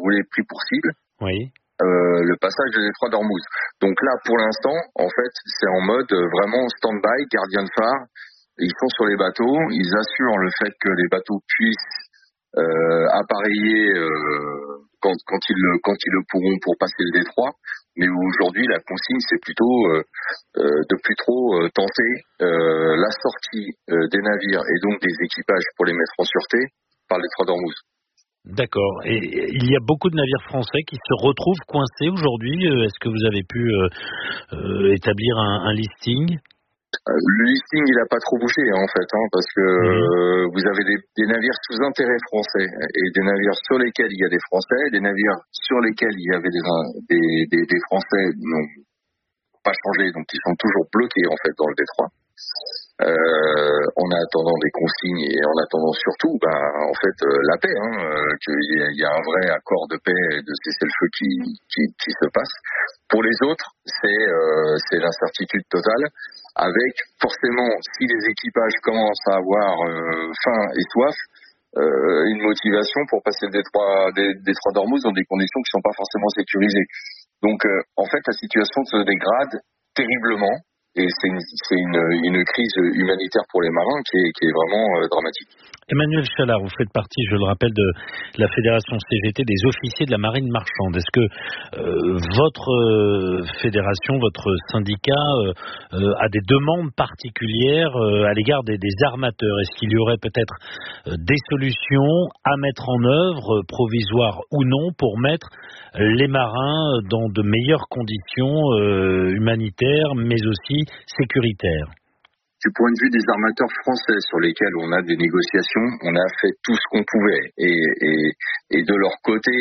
voulait pris pour cible. Oui. Le passage de détroit d'Ormuz. Donc là, pour l'instant, en fait, c'est en mode vraiment stand-by, gardien de phare. Ils sont sur les bateaux, ils assurent le fait que les bateaux puissent appareiller quand ils le pourront pour passer le détroit. Mais aujourd'hui, la consigne, c'est plutôt de plus trop tenter la sortie des navires et donc des équipages pour les mettre en sûreté par le détroit d'Ormuz. D'accord. Et il y a beaucoup de navires français qui se retrouvent coincés aujourd'hui. Est-ce que vous avez pu établir un listing ? Le listing, il n'a pas trop bougé en fait, parce que vous avez des navires sous intérêt français et des navires sur lesquels il y a des Français, des navires sur lesquels il y avait des Français qui n'ont pas changé, donc ils sont toujours bloqués en fait dans le détroit. En attendant des consignes et en attendant surtout, en fait, la paix, qu'il y a un vrai accord de paix et de cessez-le-feu qui se passe. Pour les autres, c'est l'incertitude totale, avec forcément, si les équipages commencent à avoir faim et soif, une motivation pour passer le détroit d'Ormuz dans des conditions qui ne sont pas forcément sécurisées. Donc, en fait, la situation se dégrade terriblement. Et c'est une crise humanitaire pour les marins qui est vraiment dramatique. Emmanuel Chalard, vous faites partie, je le rappelle, de la Fédération CGT des officiers de la marine marchande. Est-ce que votre fédération, votre syndicat a des demandes particulières à l'égard des armateurs ? Est-ce qu'il y aurait peut-être des solutions à mettre en œuvre, provisoires ou non, pour mettre les marins dans de meilleures conditions humanitaires, mais aussi sécuritaires ? Du point de vue des armateurs français sur lesquels on a des négociations, on a fait tout ce qu'on pouvait. Et de leur côté,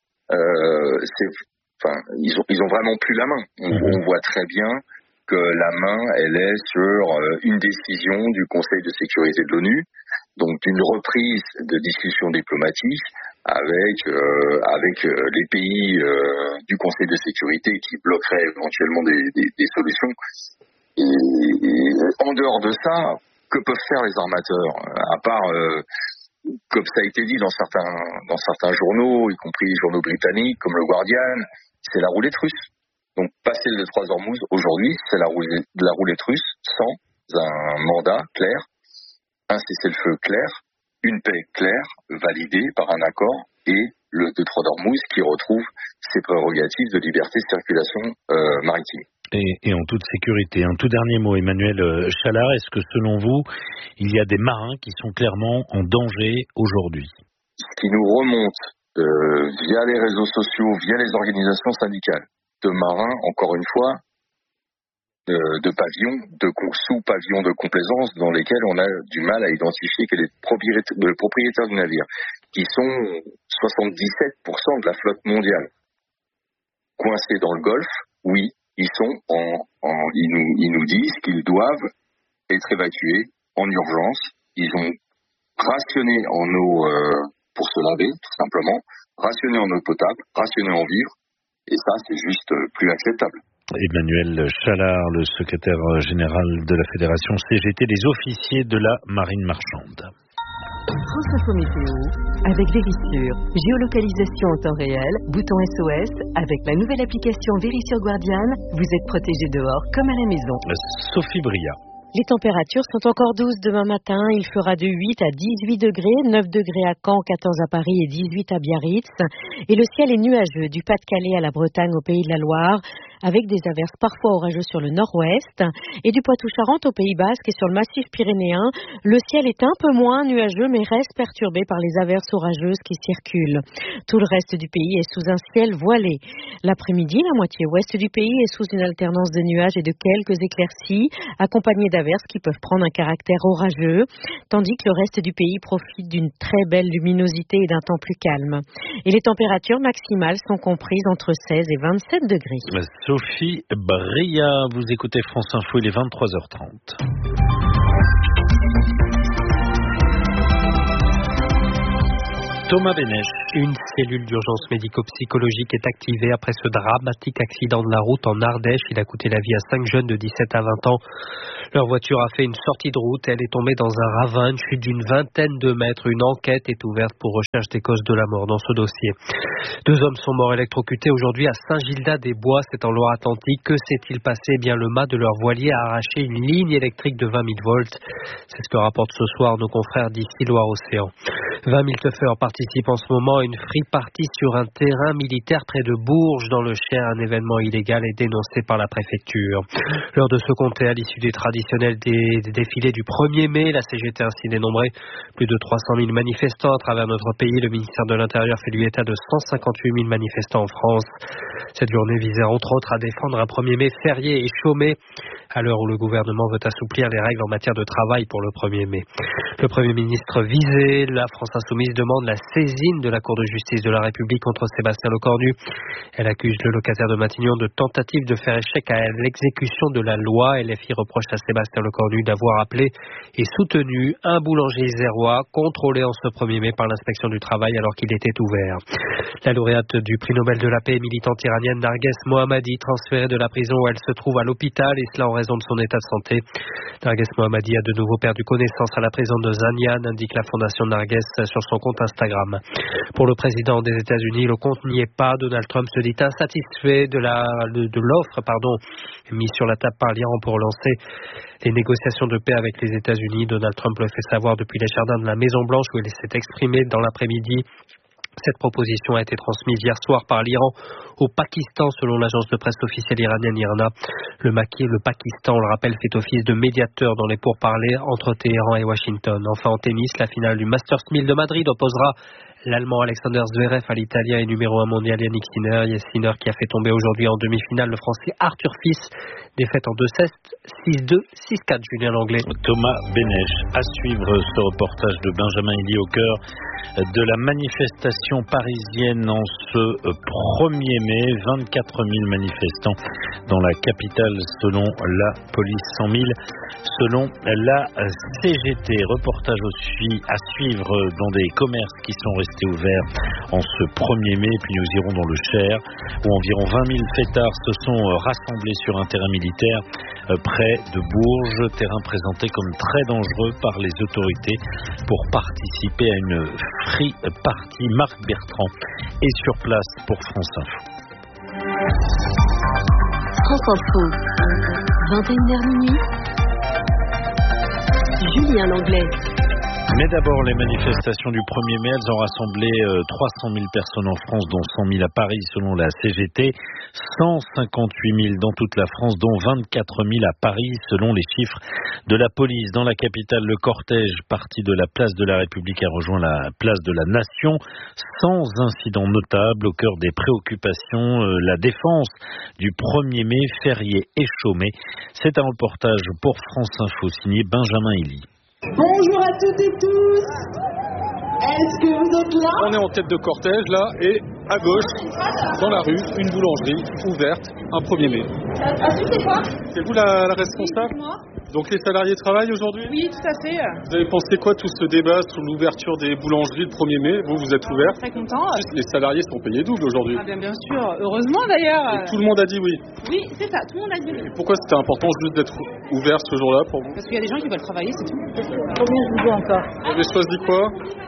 ils ont vraiment plus la main. On voit très bien que la main, elle est sur une décision du Conseil de sécurité de l'ONU, donc d'une reprise de discussions diplomatiques avec les pays du Conseil de sécurité qui bloqueraient éventuellement des solutions. Et en dehors de ça, que peuvent faire les armateurs, à part, comme ça a été dit dans certains journaux, y compris les journaux britanniques comme le Guardian, c'est la roulette russe. Donc passer le détroit d'Ormuz aujourd'hui, c'est la roulette russe sans un mandat clair, un cessez-le-feu clair, une paix claire, validée par un accord, et le détroit d'Ormuz qui retrouve ses prérogatives de liberté de circulation maritime. Et en toute sécurité. Un tout dernier mot, Emmanuel Chalard, est-ce que selon vous, il y a des marins qui sont clairement en danger aujourd'hui ? Ce qui nous remonte via les réseaux sociaux, via les organisations syndicales, de marins, encore une fois, de pavillons, sous-pavillons de complaisance dans lesquels on a du mal à identifier quel est le propriétaire du navire, qui sont 77% de la flotte mondiale. Coincés dans le Golfe, oui, ils nous disent qu'ils doivent être évacués en urgence. Ils ont rationné en eau pour se laver, tout simplement, rationné en eau potable, rationné en vivres, et ça, c'est juste plus acceptable. Emmanuel Chalard, le secrétaire général de la Fédération CGT des officiers de la marine marchande. France Info Météo, avec Vérissure, géolocalisation en temps réel, bouton SOS, avec la nouvelle application Vérissure Guardian, vous êtes protégé dehors comme à la maison. Sophie Bria. Les températures sont encore douces demain matin. Il fera de 8 à 18 degrés, 9 degrés à Caen, 14 à Paris et 18 à Biarritz. Et le ciel est nuageux du Pas-de-Calais à la Bretagne au Pays de la Loire, avec des averses parfois orageuses sur le nord-ouest. Et du Poitou-Charentes au Pays Basque et sur le massif pyrénéen, le ciel est un peu moins nuageux mais reste perturbé par les averses orageuses qui circulent. Tout le reste du pays est sous un ciel voilé. L'après-midi, la moitié ouest du pays est sous une alternance de nuages et de quelques éclaircies, accompagnées d'averses qui peuvent prendre un caractère orageux, tandis que le reste du pays profite d'une très belle luminosité et d'un temps plus calme. Et les températures maximales sont comprises entre 16 et 27 degrés. Sophie Bria, vous écoutez France Info, il est 23h30. Thomas Bénèche. Une cellule d'urgence médico-psychologique est activée après ce dramatique accident de la route en Ardèche. Il a coûté la vie à 5 jeunes de 17 à 20 ans. Leur voiture a fait une sortie de route. Elle est tombée dans un ravin, une chute d'une vingtaine de mètres. Une enquête est ouverte pour recherche des causes de la mort dans ce dossier. 2 hommes sont morts électrocutés aujourd'hui à Saint-Gildas-des-Bois, c'est en Loire-Atlantique. Que s'est-il passé? Eh bien, le mât de leur voilier a arraché une ligne électrique de 20 000 volts. C'est ce que rapportent ce soir nos confrères d'ici Loire-Océan. 20 000 teufeurs participent en ce moment à une free party sur un terrain militaire près de Bourges dans le Cher. Un événement illégal est dénoncé par la préfecture. L'heure de se compter à l'issue des traditionnels des défilés du 1er mai. La CGT a ainsi dénombré plus de 300 000 manifestants à travers notre pays. Le ministère de l'Intérieur fait lui état de 158 000 manifestants en France. Cette journée visait entre autres à défendre un 1er mai férié et chômé à l'heure où le gouvernement veut assouplir les règles en matière de travail pour le 1er mai. Le Premier ministre visé, la France Insoumise demande la saisine de la Cour de justice de la République contre Sébastien Lecornu. Elle accuse le locataire de Matignon de tentative de faire échec à l'exécution de la loi. LFI reproche à Sébastien Lecornu d'avoir appelé et soutenu un boulanger isérois contrôlé en ce 1er mai par l'inspection du travail alors qu'il était ouvert. La lauréate du prix Nobel de la paix, militante iranienne Narges Mohammadi, transférée de la prison où elle se trouve à l'hôpital, et cela en raison de son état de santé. Narges Mohammadi a de nouveau perdu connaissance à la prison de Zanian, indique la fondation Narges sur son compte Instagram. Pour le président des États-Unis, le compte n'y est pas. Donald Trump se dit insatisfait de l'offre mise sur la table par l'Iran pour lancer les négociations de paix avec les États-Unis. Donald Trump le fait savoir depuis les jardins de la Maison-Blanche où il s'est exprimé dans l'après-midi. Cette proposition a été transmise hier soir par l'Iran au Pakistan, selon l'agence de presse officielle iranienne IRNA. Le Pakistan, on le rappelle, fait office de médiateur dans les pourparlers entre Téhéran et Washington. Enfin, en tennis, la finale du Masters 1000 de Madrid opposera l'Allemand Alexander Zverev à l'Italien et numéro 1 mondial Yannick Sinner. Yannick Sinner qui a fait tomber aujourd'hui en demi-finale le Français Arthur Fils. Défaite en 2-7, 6-2, 6-4, Julien Langlais. Thomas Bénèche. À suivre ce reportage de Benjamin Elie au cœur de la manifestation parisienne en ce 1er mai. 24 000 manifestants dans la capitale selon la police, 100 000 selon la CGT. Reportage aussi à suivre dans des commerces qui sont restés ouverts en ce 1er mai. Puis nous irons dans le Cher où environ 20 000 fêtards se sont rassemblés sur un terrain militaire près de Bourges, terrain présenté comme très dangereux par les autorités pour participer à une free party. Marc Bertrand est sur place pour France Info. France Info, 21h minuit. Julien Langlais. Mais d'abord, les manifestations du 1er mai, elles ont rassemblé 300 000 personnes en France, dont 100 000 à Paris selon la CGT, 158 000 dans toute la France, dont 24 000 à Paris selon les chiffres de la police. Dans la capitale, le cortège parti de la place de la République a rejoint la place de la Nation, sans incident notable. Au cœur des préoccupations, la défense du 1er mai, férié et chômé. C'est un reportage pour France Info signé Benjamin Elie. Bonjour à toutes et tous. Est-ce que vous êtes là? On est en tête de cortège là et à gauche, dans la rue, une boulangerie ouverte un 1er mai. C'est quoi? C'est vous la responsable? Donc les salariés travaillent aujourd'hui? Oui, tout à fait. Vous avez pensé quoi tout ce débat sur l'ouverture des boulangeries le 1er mai? Vous êtes ouvert? Très content. Les salariés sont payés double aujourd'hui. Ah bien sûr, heureusement d'ailleurs. Et tout le monde a dit oui. Oui, c'est ça, tout le monde a dit oui. Et pourquoi c'était important juste d'être ouvert ce jour-là pour vous? Parce qu'il y a des gens qui veulent travailler, c'est tout. Combien je vous dois encore? Vous avez choisi quoi?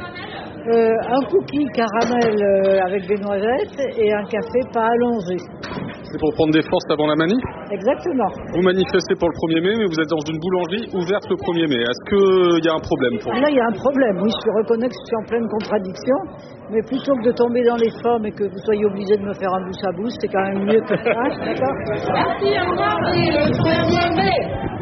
Un cookie caramel avec des noisettes et un café pas allongé. C'est pour prendre des forces avant la manif? Exactement. Vous manifestez pour le 1er mai, mais vous êtes dans une boulangerie ouverte le 1er mai. Est-ce qu'il y a un problème pour vous? Là, il y a un problème. Oui, je reconnais que je suis en pleine contradiction. Mais plutôt que de tomber dans les pommes et que vous soyez obligé de me faire un bouche à bouche, c'est quand même mieux que ça. D'accord? Merci, au revoir. Le 1er mai,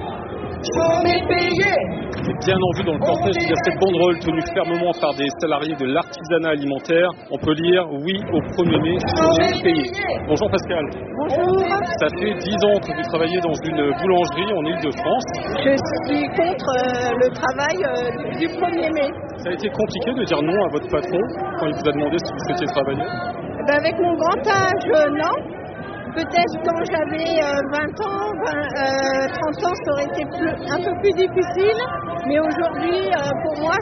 on est payé. C'est bien en vue dans le cortège, il y a cette banderole tenue fermement par des salariés de l'artisanat alimentaire. On peut lire « Oui au 1er mai, on est payé ». Bonjour Pascal. Bonjour. Ça fait 10 ans que vous travaillez dans une boulangerie en Ile-de-France. Je suis contre le travail du 1er mai. Ça a été compliqué de dire non à votre patron quand il vous a demandé si vous souhaitiez travailler? Avec mon grand âge, non. Peut-être quand j'avais 20 ans, 30 ans, ça aurait été un peu plus difficile. Mais aujourd'hui, pour moi,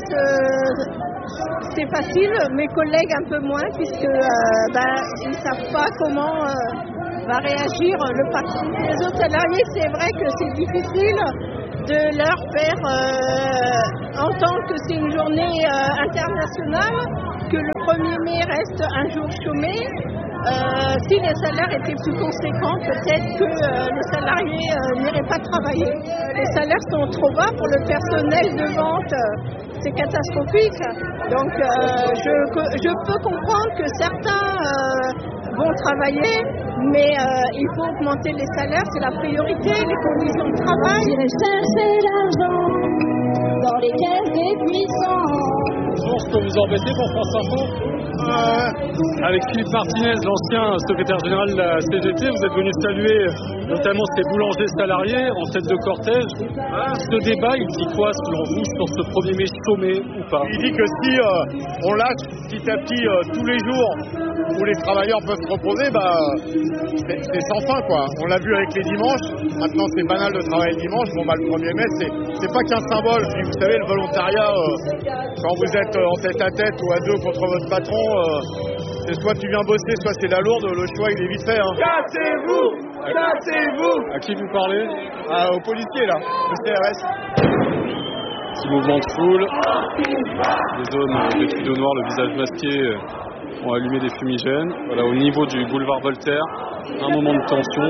c'est facile. Mes collègues un peu moins, puisque ils ne savent pas comment va réagir le patron. Les autres salariés, c'est vrai que c'est difficile. de leur faire entendre que c'est une journée internationale, que le 1er mai reste un jour chômé. Si les salaires étaient plus conséquents, peut-être que les salariés n'iraient pas travailler. Les salaires sont trop bas pour le personnel de vente, c'est catastrophique. Donc je peux comprendre que certains vont travailler, mais il faut augmenter les salaires, c'est la priorité, les conditions de travail. J'irai chercher l'argent dans les caisses des puissants. Bonjour, je peux vous embêter pour France Info ? Avec Philippe Martinez, l'ancien secrétaire général de la CGT, vous êtes venu saluer notamment ces boulangers salariés en tête de cortège. Ce débat, il dit quoi selon vous sur ce 1er mai chômé ou pas ? Il dit que si on lâche petit à petit tous les jours où les travailleurs peuvent se reposer, c'est sans fin quoi. On l'a vu avec les dimanches, maintenant c'est banal de travailler le dimanche, le 1er mai c'est pas qu'un symbole. Puis vous savez le volontariat, quand vous êtes en tête à tête ou à deux contre votre patron, c'est soit tu viens bosser, soit c'est la lourde, le choix il est vite fait. Cassez-vous. À qui vous parlez ? Aux policiers là, le CRS. Petit mouvement de foule, les hommes vêtus de noir, le visage masqué, ont allumé des fumigènes. Voilà, au niveau du boulevard Voltaire, un moment de tension.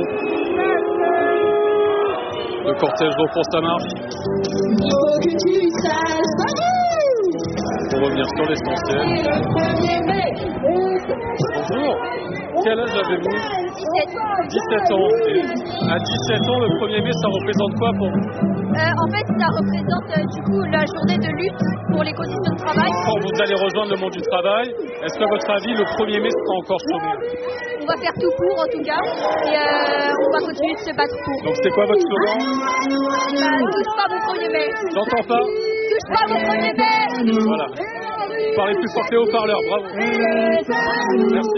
Le cortège reprend sa marche. Pour revenir sur l'essentiel. Bonjour, quel âge avez-vous ? 17 ans. Et à 17 ans, le 1er mai, ça représente quoi pour vous ? En fait, ça représente du coup la journée de lutte pour les conditions de travail. Quand vous allez rejoindre le monde du travail, est-ce qu'à votre avis, le 1er mai sera encore chômé ? On va faire tout pour en tout cas, et on va continuer de se battre pour. Donc c'est quoi votre slogan ? Touche pas mon 1er mai. J'entends pas. Touche pas mon 1er mai. Voilà. Vous parlez plus fort que les haut-parleurs, bravo. Merci.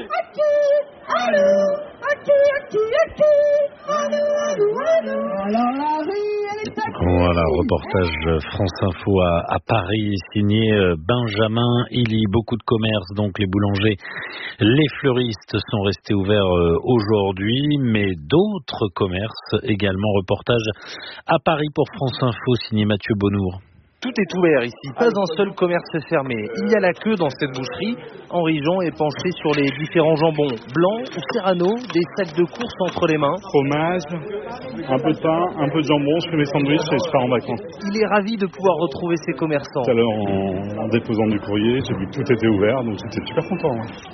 Voilà, reportage France Info à Paris, signé Benjamin Illy. Beaucoup de commerces, donc les boulangers, les fleuristes sont restés ouverts aujourd'hui, mais d'autres commerces également. Reportage à Paris pour France Info, signé Mathieu Bonnour. Tout est ouvert ici, pas un seul commerce fermé. Il y a la queue dans cette boucherie. Henri Jean est penché sur les différents jambons blancs ou serrano, des sacs de course entre les mains. Fromage, un peu de pain, un peu de jambon, je fais mes sandwichs et je pars en vacances. Il est ravi de pouvoir retrouver ses commerçants. Tout à l'heure, en déposant du courrier, j'ai vu que tout était ouvert, donc j'étais super content.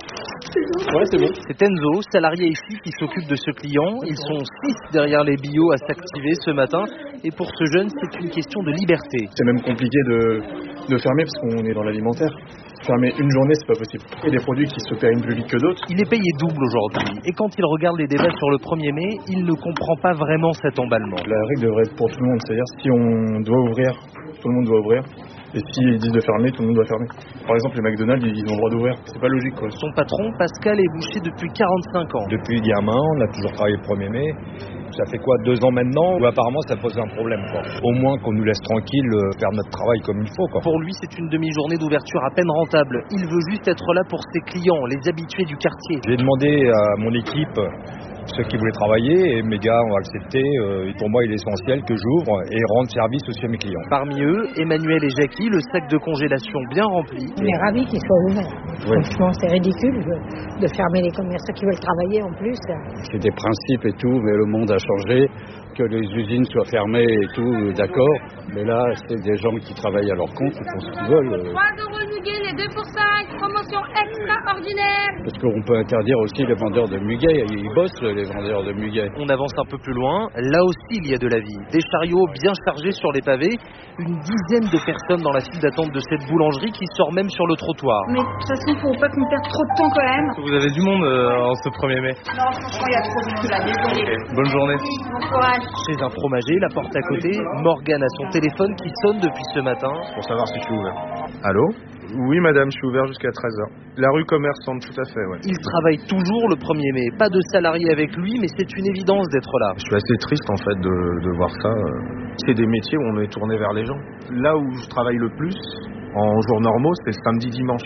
Ouais, c'est bon. C'est Enzo, salarié ici, qui s'occupe de ce client. Ils sont 6 derrière les billots à s'activer ce matin. Et pour ce jeune, c'est une question de liberté. C'est même compliqué de fermer parce qu'on est dans l'alimentaire. Fermer une journée, c'est pas possible. Il y a des produits qui se périment plus vite que d'autres. Il est payé double aujourd'hui. Et quand il regarde les débats sur le 1er mai, il ne comprend pas vraiment cet emballement. La règle devrait être pour tout le monde. C'est-à-dire, si on doit ouvrir, tout le monde doit ouvrir. Et s'ils disent de fermer, tout le monde doit fermer. Par exemple, les McDonald's, ils ont le droit d'ouvrir. C'est pas logique, quoi. Son patron, Pascal, est boucher depuis 45 ans. Depuis gamin, on a toujours travaillé le 1er mai. Ça fait quoi, 2 ans maintenant où apparemment ça pose un problème, quoi. Au moins qu'on nous laisse tranquille faire notre travail comme il faut, quoi. Pour lui, c'est une demi-journée d'ouverture à peine rentable. Il veut juste être là pour ses clients, les habitués du quartier. J'ai demandé à mon équipe ceux qui voulaient travailler et mes gars ont accepté. Et pour moi, il est essentiel que j'ouvre et rende service aussi à mes clients. Parmi eux, Emmanuel et Jackie, le sac de congélation bien rempli. On est ravis qu'ils soient ouverts. Oui. Franchement, c'est ridicule de fermer les commerçants qui veulent travailler en plus. C'est des principes et tout, mais le monde a changé. Que les usines soient fermées et tout, d'accord. Mais là, c'est des gens qui travaillent à leur compte, ils font ce qu'ils veulent. 3 € le muguet, les 2 pour 5, promotion extraordinaire. Parce qu'on peut interdire aussi les vendeurs de muguet. Ils bossent, les vendeurs de muguet. On avance un peu plus loin. Là aussi, il y a de la vie. Des chariots bien chargés sur les pavés. Une dizaine de personnes dans la file d'attente de cette boulangerie qui sort même sur le trottoir. Mais de toute façon, il ne faut pas qu'on perde trop de temps quand même. Vous avez du monde en ce 1er mai? Non, franchement, il y a trop de monde là. Désolé. Okay. Bonne journée. Bon courage. Chez un fromager, la porte à côté, Morgane a son téléphone qui sonne depuis ce matin. Pour savoir si je suis ouvert. Allô ? Oui madame, je suis ouvert jusqu'à 13h. La rue commerçante, tout à fait, ouais. Il travaille toujours le 1er mai. Pas de salarié avec lui, mais c'est une évidence d'être là. Je suis assez triste en fait de voir ça. C'est des métiers où on est tourné vers les gens. Là où je travaille le plus, en jours normaux, c'est le samedi-dimanche.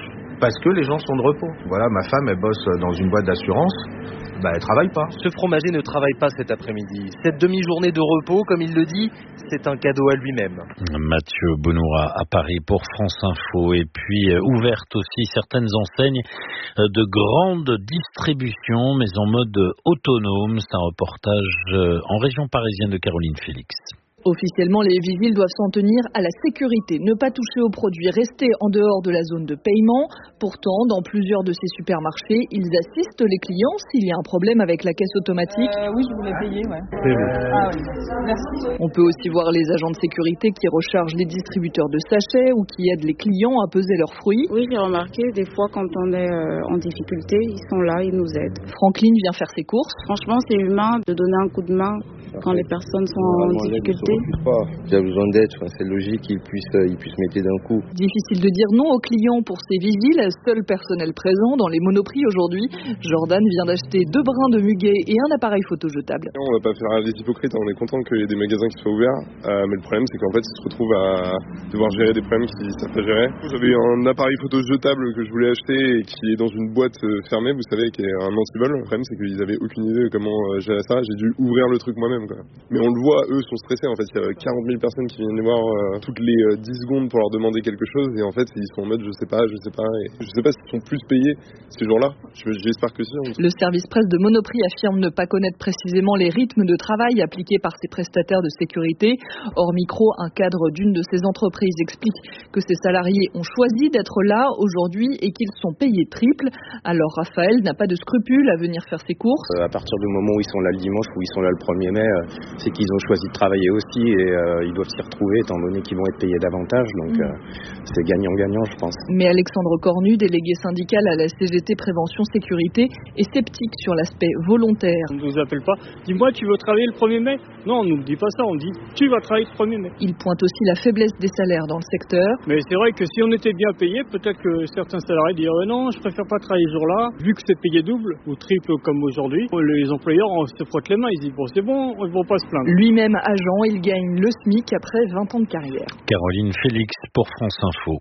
parce que les gens sont de repos. Voilà, ma femme, elle bosse dans une boîte d'assurance. Elle travaille pas. Ce fromager ne travaille pas cet après-midi. Cette demi-journée de repos, comme il le dit, c'est un cadeau à lui-même. Mathieu Bonoura à Paris pour France Info. Et puis ouvertes aussi certaines enseignes de grande distribution, mais en mode autonome. C'est un reportage en région parisienne de Caroline Félix. Officiellement, les vigiles doivent s'en tenir à la sécurité, ne pas toucher aux produits, rester en dehors de la zone de paiement. Pourtant, dans plusieurs de ces supermarchés, ils assistent les clients s'il y a un problème avec la caisse automatique. Oui, je voulais payer, ouais. Ah oui, merci. On peut aussi voir les agents de sécurité qui rechargent les distributeurs de sachets ou qui aident les clients à peser leurs fruits. Oui, j'ai remarqué, des fois, quand on est en difficulté, ils sont là, ils nous aident. Franckline vient faire ses courses. Franchement, c'est humain de donner un coup de main quand les personnes sont en difficulté. J'ai besoin d'aide, c'est logique qu'ils puissent m'aider d'un coup. Difficile de dire non aux clients pour ces vigiles, seul personnel présent dans les Monoprix aujourd'hui. Jordan vient d'acheter 2 brins de muguet et un appareil photo jetable. On va pas faire les hypocrites, on est content qu'il y ait des magasins qui soient ouverts, mais le problème c'est qu'en fait ils se retrouvent à devoir gérer des problèmes qu'ils savent pas gérer. J'avais un appareil photo jetable que je voulais acheter et qui est dans une boîte fermée, vous savez, qui est un anti-vol. Le problème c'est qu'ils avaient aucune idée de comment gérer ça, j'ai dû ouvrir le truc moi-même, quoi. Mais on le voit, eux sont stressés en fait, il y a 40 000 personnes qui viennent les voir toutes les 10 secondes pour leur demander quelque chose et en fait ils sont en mode je sais pas et je sais pas s'ils sont plus payés ces jours-là, j'espère que si. Le service presse de Monoprix affirme ne pas connaître précisément les rythmes de travail appliqués par ses prestataires de sécurité. Hors micro, un cadre d'une de ces entreprises explique que ses salariés ont choisi d'être là aujourd'hui et qu'ils sont payés triple. Alors Raphaël n'a pas de scrupules à venir faire ses courses. À partir du moment où ils sont là le dimanche ou ils sont là le 1er mai, c'est qu'ils ont choisi de travailler aussi et ils doivent s'y retrouver étant donné qu'ils vont être payés davantage, donc c'est gagnant-gagnant je pense. Mais Alexandre Cornu, délégué syndical à la CGT Prévention Sécurité, est sceptique sur l'aspect volontaire. On ne nous appelle pas, dis-moi tu veux travailler le 1er mai? Non, on ne nous dit pas ça, on dit tu vas travailler le 1er mai. Il pointe aussi la faiblesse des salaires dans le secteur. Mais c'est vrai que si on était bien payé, peut-être que certains salariés diraient non, je préfère pas travailler ce jour-là, vu que c'est payé double ou triple comme aujourd'hui. Les employeurs se frottent les mains, ils disent bon c'est bon, ils vont pas se plaindre. Lui-même agent, il gagne le SMIC après 20 ans de carrière. Caroline Félix pour France Info.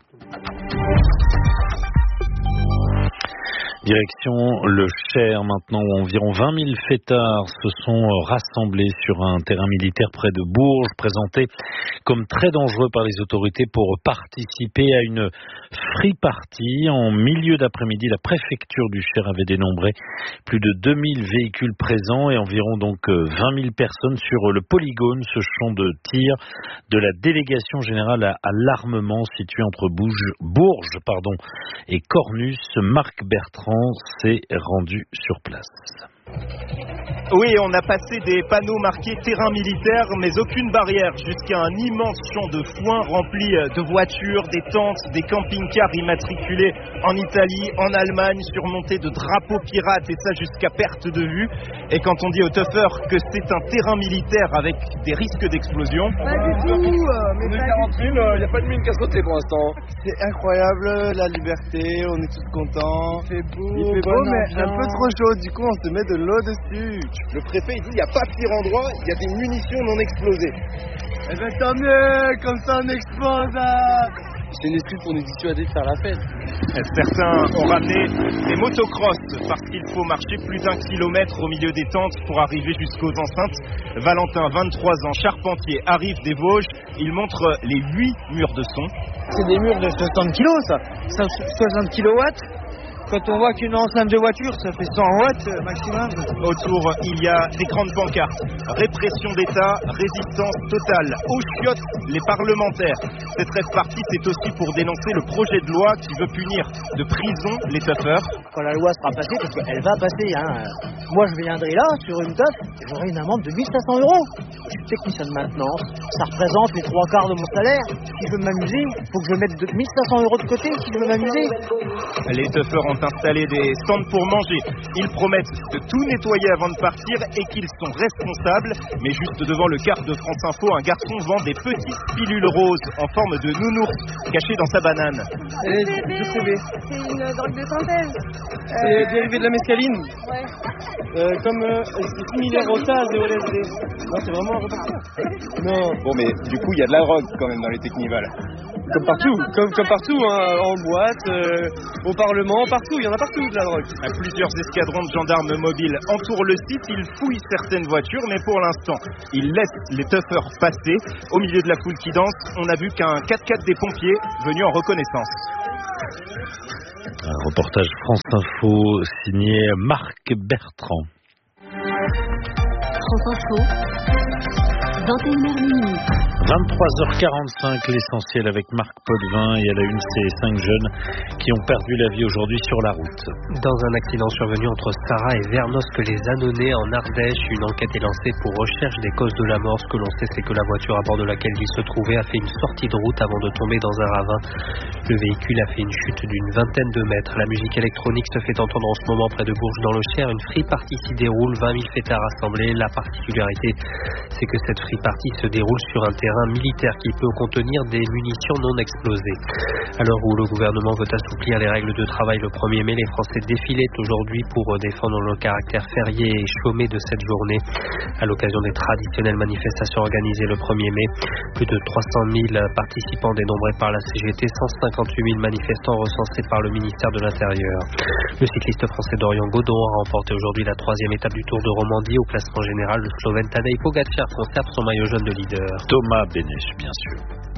Direction le Cher maintenant, où environ 20 000 fêtards se sont rassemblés sur un terrain militaire près de Bourges, présenté comme très dangereux par les autorités pour participer à une free party. En milieu d'après-midi, la préfecture du Cher avait dénombré plus de 2000 véhicules présents et environ donc 20 000 personnes sur le polygone, ce champ de tir de la délégation générale à l'armement situé entre Bourges et Cornus. Marc Bertrand s'est rendu sur place. Oui, on a passé des panneaux marqués terrain militaire, mais aucune barrière, jusqu'à un immense champ de foin rempli de voitures, des tentes, des camping-cars immatriculés en Italie, en Allemagne, surmontés de drapeaux pirates, et ça jusqu'à perte de vue. Et quand on dit aux tuffeurs que c'est un terrain militaire avec des risques d'explosion... Pas du tout, mais on est 40 000, il n'y a pas de mine qu'à sauter pour l'instant. C'est incroyable, la liberté, on est tous contents. Il fait beau, mais un peu trop chaud, du coup on se met de l'eau dessus. Le préfet il dit il n'y a pas pire endroit, il y a des munitions non explosées. Eh ben tant mieux, comme ça on explose. C'est une excuse pour nous dissuader de faire la fête. Certains ont ramené des motocross parce qu'il faut marcher plus d'1 kilomètre au milieu des tentes pour arriver jusqu'aux enceintes. Valentin, 23 ans, charpentier, arrive des Vosges. Il montre les 8 murs de son. C'est des murs de 60 kilos ça, 60 kilowatts. Quand on voit qu'une enceinte de voiture, ça fait 100 watts maximum. Autour, il y a des grandes pancartes. Répression d'État, résistance totale. Aux chiottes, les parlementaires. Cette rave-party, c'est aussi pour dénoncer le projet de loi qui veut punir de prison les tuffeurs. Quand la loi sera passée, parce qu'elle va passer, moi je viendrai là, sur une teuf, et j'aurai une amende de 1 500 €. Je suis technicien de maintenance, ça représente les 3/4 de mon salaire. Si je veux m'amuser, il faut que je mette 1 500 € de côté si je veux m'amuser. Les tuffeurs ont installé des stands pour manger. Ils promettent de tout nettoyer avant de partir et qu'ils sont responsables. Mais juste devant le car de France Info, un garçon vend des petites pilules roses en forme de nounours cachées dans sa banane. C'est une drogue de synthèse. C'est dérivé de la mescaline. Ouais. C'est similaire au TAS et au LSD. Non, c'est vraiment un reporter. Non. Bon, mais du coup, il y a de la drogue quand même dans les Technivals. Comme partout, comme partout, hein, en boîte, au Parlement, partout, il y en a partout de la drogue. Plusieurs escadrons de gendarmes mobiles entourent le site, ils fouillent certaines voitures, mais pour l'instant, ils laissent les tuffers passer. Au milieu de la foule qui danse, on n'a vu qu'un 4x4 des pompiers venu en reconnaissance. Un reportage France Info signé Marc Bertrand. France Info, 21h minuit. 23h45, l'essentiel avec Marc Potvin, et à la une, ces 5 jeunes qui ont perdu la vie aujourd'hui sur la route. Dans un accident survenu entre Sarrat et Vernosque, les Annonais en Ardèche, une enquête est lancée pour recherche des causes de la mort. Ce que l'on sait, c'est que la voiture à bord de laquelle il se trouvait a fait une sortie de route avant de tomber dans un ravin. Le véhicule a fait une chute d'une vingtaine de mètres. La musique électronique se fait entendre en ce moment près de Bourges dans le Cher. Une free party s'y déroule, 20 000 fêtards rassemblés. La particularité, c'est que cette free party se déroule sur un terrain militaire qui peut contenir des munitions non explosées. À l'heure où le gouvernement veut assouplir les règles de travail le 1er mai, les Français défilaient aujourd'hui pour défendre le caractère férié et chômé de cette journée. À l'occasion des traditionnelles manifestations organisées le 1er mai, plus de 300 000 participants dénombrés par la CGT, 158 000 manifestants recensés par le ministère de l'Intérieur. Le cycliste français Dorian Godon a remporté aujourd'hui la 3e étape du Tour de Romandie. Au classement général, le Slovène Tadej Pogačar conserve son maillot jaune de leader. Thomas Bénèche, bien sûr.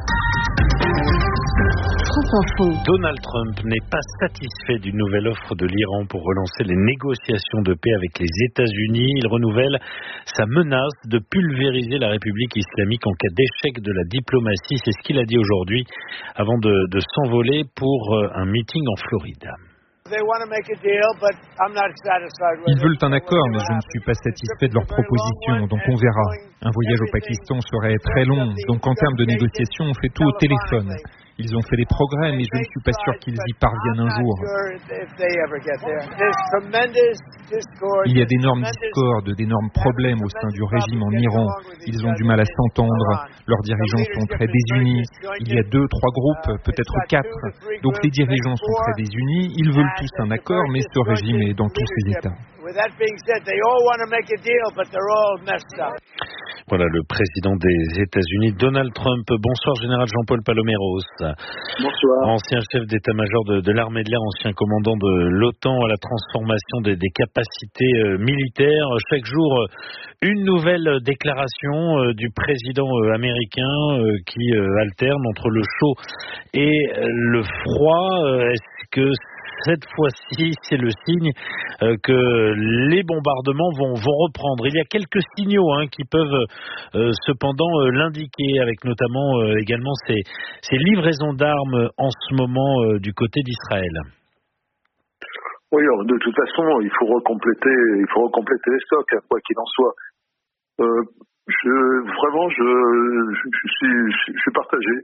Donald Trump n'est pas satisfait d'une nouvelle offre de l'Iran pour relancer les négociations de paix avec les États-Unis. Il renouvelle sa menace de pulvériser la République islamique en cas d'échec de la diplomatie. C'est ce qu'il a dit aujourd'hui avant de s'envoler pour un meeting en Floride. Ils veulent un accord, mais je ne suis pas satisfait de leur proposition, donc on verra. Un voyage au Pakistan serait très long, donc en termes de négociation, on fait tout au téléphone. Ils ont fait des progrès, mais je ne suis pas sûr qu'ils y parviennent un jour. Il y a d'énormes discordes, d'énormes problèmes au sein du régime en Iran. Ils ont du mal à s'entendre, leurs dirigeants sont très désunis. Il y a 2, 3 groupes, peut-être 4. Donc les dirigeants sont très désunis, ils veulent tous un accord, mais ce régime est dans tous ses états. Voilà le président des États-Unis, Donald Trump. Bonsoir, général Jean-Paul Paloméros. Bonsoir. Ancien chef d'état-major de l'armée de l'air, ancien commandant de l'OTAN à la transformation des capacités militaires. Chaque jour, une nouvelle déclaration du président américain qui alterne entre le chaud et le froid. Est-ce que cette fois-ci, c'est le signe que les bombardements vont reprendre? Il y a quelques signaux qui peuvent cependant l'indiquer, avec notamment également ces livraisons d'armes en ce moment du côté d'Israël. Oui, alors, de toute façon, il faut recompléter les stocks, quoi qu'il en soit. Je suis partagé.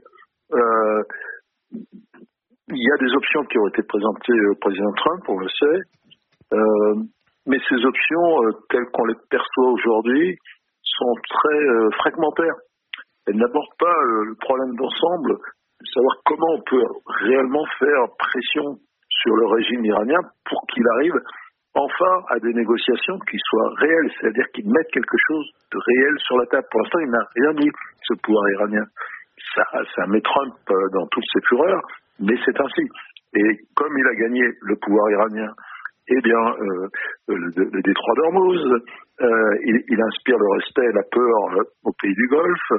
Il y a des options qui ont été présentées au président Trump, on le sait, mais ces options, telles qu'on les perçoit aujourd'hui, sont très fragmentaires. Elles n'abordent pas le problème d'ensemble, de savoir comment on peut réellement faire pression sur le régime iranien pour qu'il arrive enfin à des négociations qui soient réelles, c'est-à-dire qu'il mette quelque chose de réel sur la table. Pour l'instant, il n'a rien dit, ce pouvoir iranien. Ça met Trump dans toutes ses fureurs, mais c'est ainsi. Et comme il a gagné le pouvoir iranien, eh bien, le détroit d'Ormuz, il inspire le respect et la peur aux pays du Golfe,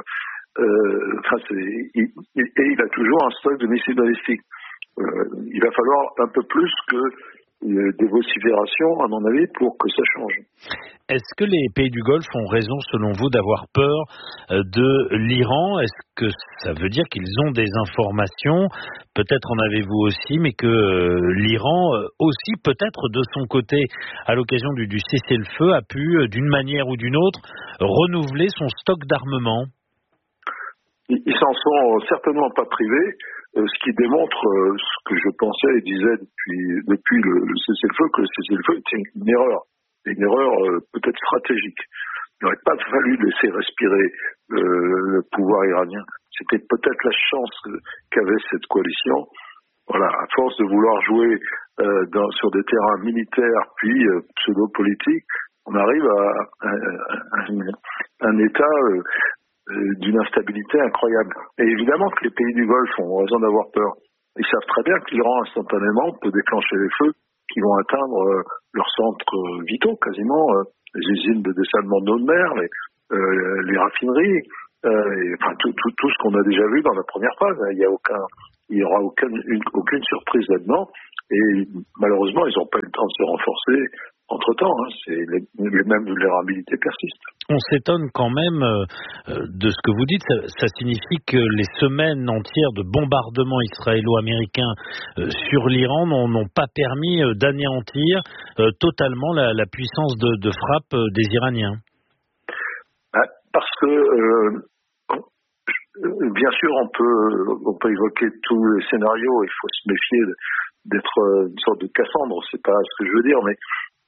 et il a toujours un stock de missiles balistiques. Il va falloir un peu plus que des vociférations, à mon avis, pour que ça change. Est-ce que les pays du Golfe ont raison, selon vous, d'avoir peur de l'Iran? Est-ce que ça veut dire qu'ils ont des informations, peut-être en avez-vous aussi, mais que l'Iran aussi, peut-être de son côté, à l'occasion du cessez-le-feu, a pu, d'une manière ou d'une autre, renouveler son stock d'armement? Ils s'en sont certainement pas privés. Ce qui démontre ce que je pensais et disais depuis le cessez-le-feu, que le cessez-le-feu était une erreur peut-être stratégique. Il n'aurait pas fallu laisser respirer le pouvoir iranien. C'était peut-être la chance qu'avait cette coalition. Voilà, à force de vouloir jouer sur des terrains militaires puis pseudo-politiques, on arrive à un état d'une instabilité incroyable. Et évidemment que les pays du Golfe ont raison d'avoir peur. Ils savent très bien que l'Iran instantanément peut déclencher des feux qui vont atteindre leurs centres vitaux quasiment, les usines de dessalement d'eau de mer, les raffineries, tout ce qu'on a déjà vu dans la première phase. Il y aura aucune surprise là-dedans. Et malheureusement, ils n'ont pas eu le temps de se renforcer entre-temps. Les mêmes vulnérabilités persistent. On s'étonne quand même de ce que vous dites. Ça signifie que les semaines entières de bombardements israélo-américains sur l'Iran n'ont pas permis d'anéantir totalement la puissance de frappe des Iraniens. Parce que, bien sûr, on peut évoquer tous les scénarios. Il faut se méfier d'être une sorte de Cassandre. C'est pas ce que je veux dire, mais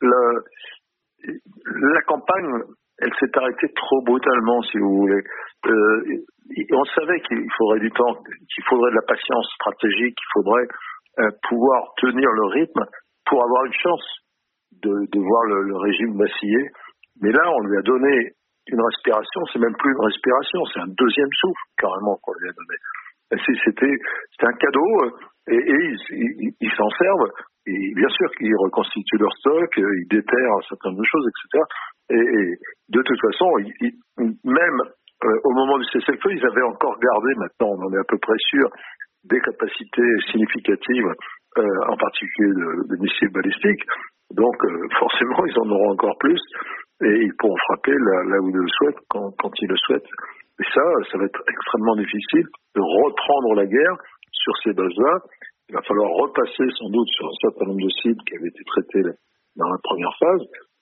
la campagne, elle s'est arrêtée trop brutalement, si vous voulez. On savait qu'il faudrait du temps, qu'il faudrait de la patience stratégique, qu'il faudrait pouvoir tenir le rythme pour avoir une chance de voir le régime vaciller. Mais là, on lui a donné une respiration, c'est même plus une respiration, c'est un deuxième souffle, carrément, qu'on lui a donné. C'était un cadeau, et ils s'en servent. Et bien sûr qu'ils reconstituent leur stock, ils déterrent un certain nombre de choses, etc. Et de toute façon, même au moment du cessez-le-feu, ils avaient encore gardé, maintenant on en est à peu près sûr, des capacités significatives, en particulier de missiles balistiques. Donc forcément, ils en auront encore plus, et ils pourront frapper là où ils le souhaitent, quand ils le souhaitent. Et ça va être extrêmement difficile de reprendre la guerre sur ces bases-là. Il va falloir repasser sans doute sur un certain nombre de cibles qui avaient été traitées dans la première phase.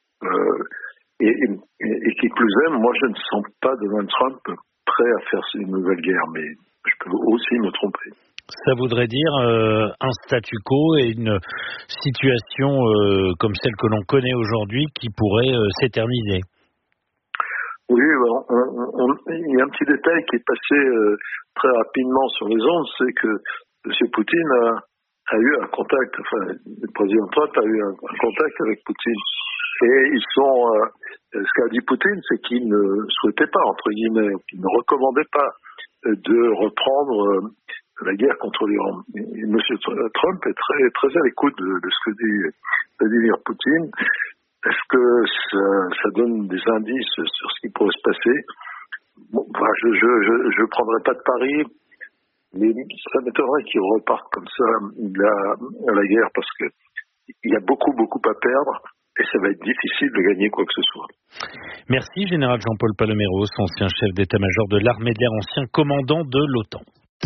Et qui plus est, moi je ne sens pas Donald Trump prêt à faire une nouvelle guerre, mais je peux aussi me tromper. Ça voudrait dire un statu quo et une situation comme celle que l'on connaît aujourd'hui qui pourrait s'éterniser. Oui, il y a un petit détail qui est passé très rapidement sur les ondes, c'est que M. Poutine a eu un contact, le président Trump a eu un contact avec Poutine. Et ce qu'a dit Poutine, c'est qu'il ne souhaitait pas, entre guillemets, qu'il ne recommandait pas de reprendre la guerre contre l'Iran. Et M. Trump est très, très à l'écoute de ce que dit Vladimir Poutine. Est-ce que ça donne des indices sur ce qui pourrait se passer? Je prendrai pas de pari, mais ça m'étonnerait qu'il reparte comme ça la guerre, parce que il y a beaucoup à perdre et ça va être difficile de gagner quoi que ce soit. Merci Général Jean-Paul Paloméros, ancien chef d'état-major de l'armée de l'air, ancien commandant de l'OTAN.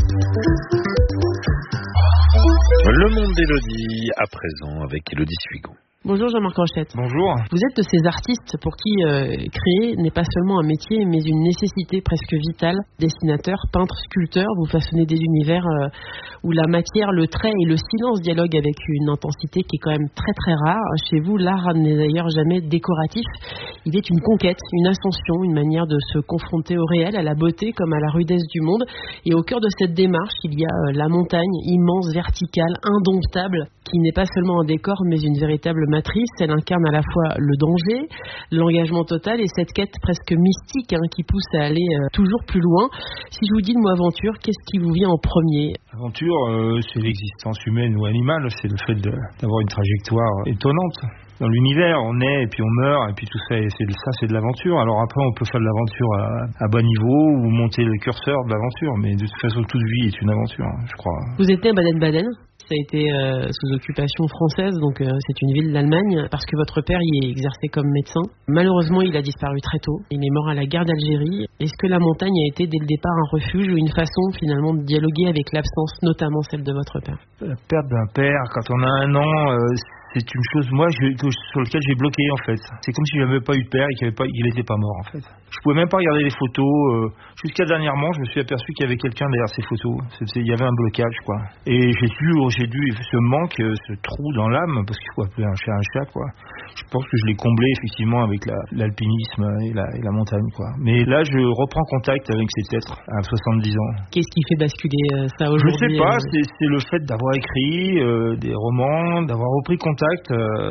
Le monde d'Élodie à présent avec Élodie Suigo. Bonjour Jean-Marc Rochette. Bonjour. Vous êtes de ces artistes pour qui créer n'est pas seulement un métier, mais une nécessité presque vitale. Dessinateur, peintre, sculpteur, vous façonnez des univers où la matière, le trait et le silence dialoguent avec une intensité qui est quand même très très rare. Chez vous, l'art n'est d'ailleurs jamais décoratif. Il est une conquête, une ascension, une manière de se confronter au réel, à la beauté comme à la rudesse du monde. Et au cœur de cette démarche, il y a la montagne, immense, verticale, indomptable, qui n'est pas seulement un décor, mais une véritable matrice. Elle incarne à la fois le danger, l'engagement total et cette quête presque mystique qui pousse à aller toujours plus loin. Si je vous dis le mot aventure, qu'est-ce qui vous vient en premier? Aventure, c'est l'existence humaine ou animale, c'est le fait d'avoir une trajectoire étonnante. Dans l'univers, on naît et puis on meurt et puis tout ça, et c'est de l'aventure. Alors après, on peut faire de l'aventure à bas niveau ou monter le curseur de l'aventure, mais de toute façon, toute vie est une aventure, je crois. Vous étiez à Baden-Baden? Ça a été sous occupation française, donc c'est une ville d'Allemagne, parce que votre père y est exercé comme médecin. Malheureusement, il a disparu très tôt. Il est mort à la guerre d'Algérie. Est-ce que la montagne a été dès le départ un refuge ou une façon finalement de dialoguer avec l'absence, notamment celle de votre père? La perte d'un père, quand on a 1 an, c'est une chose, moi, sur laquelle j'ai bloqué, en fait. C'est comme si j'avais pas eu de père et qu'il n'était pas mort, en fait. Je pouvais même pas regarder les photos. Jusqu'à dernièrement, je me suis aperçu qu'il y avait quelqu'un derrière ces photos. Il y avait un blocage, quoi. Et j'ai dû, ce manque, ce trou dans l'âme, parce qu'il faut appeler un chat, quoi. Je Je pense que je l'ai comblé effectivement avec l'alpinisme et la montagne, quoi. Mais là, je reprends contact avec cet être à 70 ans. Qu'est-ce qui fait basculer ça aujourd'hui? Je sais pas, c'est le fait d'avoir écrit des romans, d'avoir repris contact,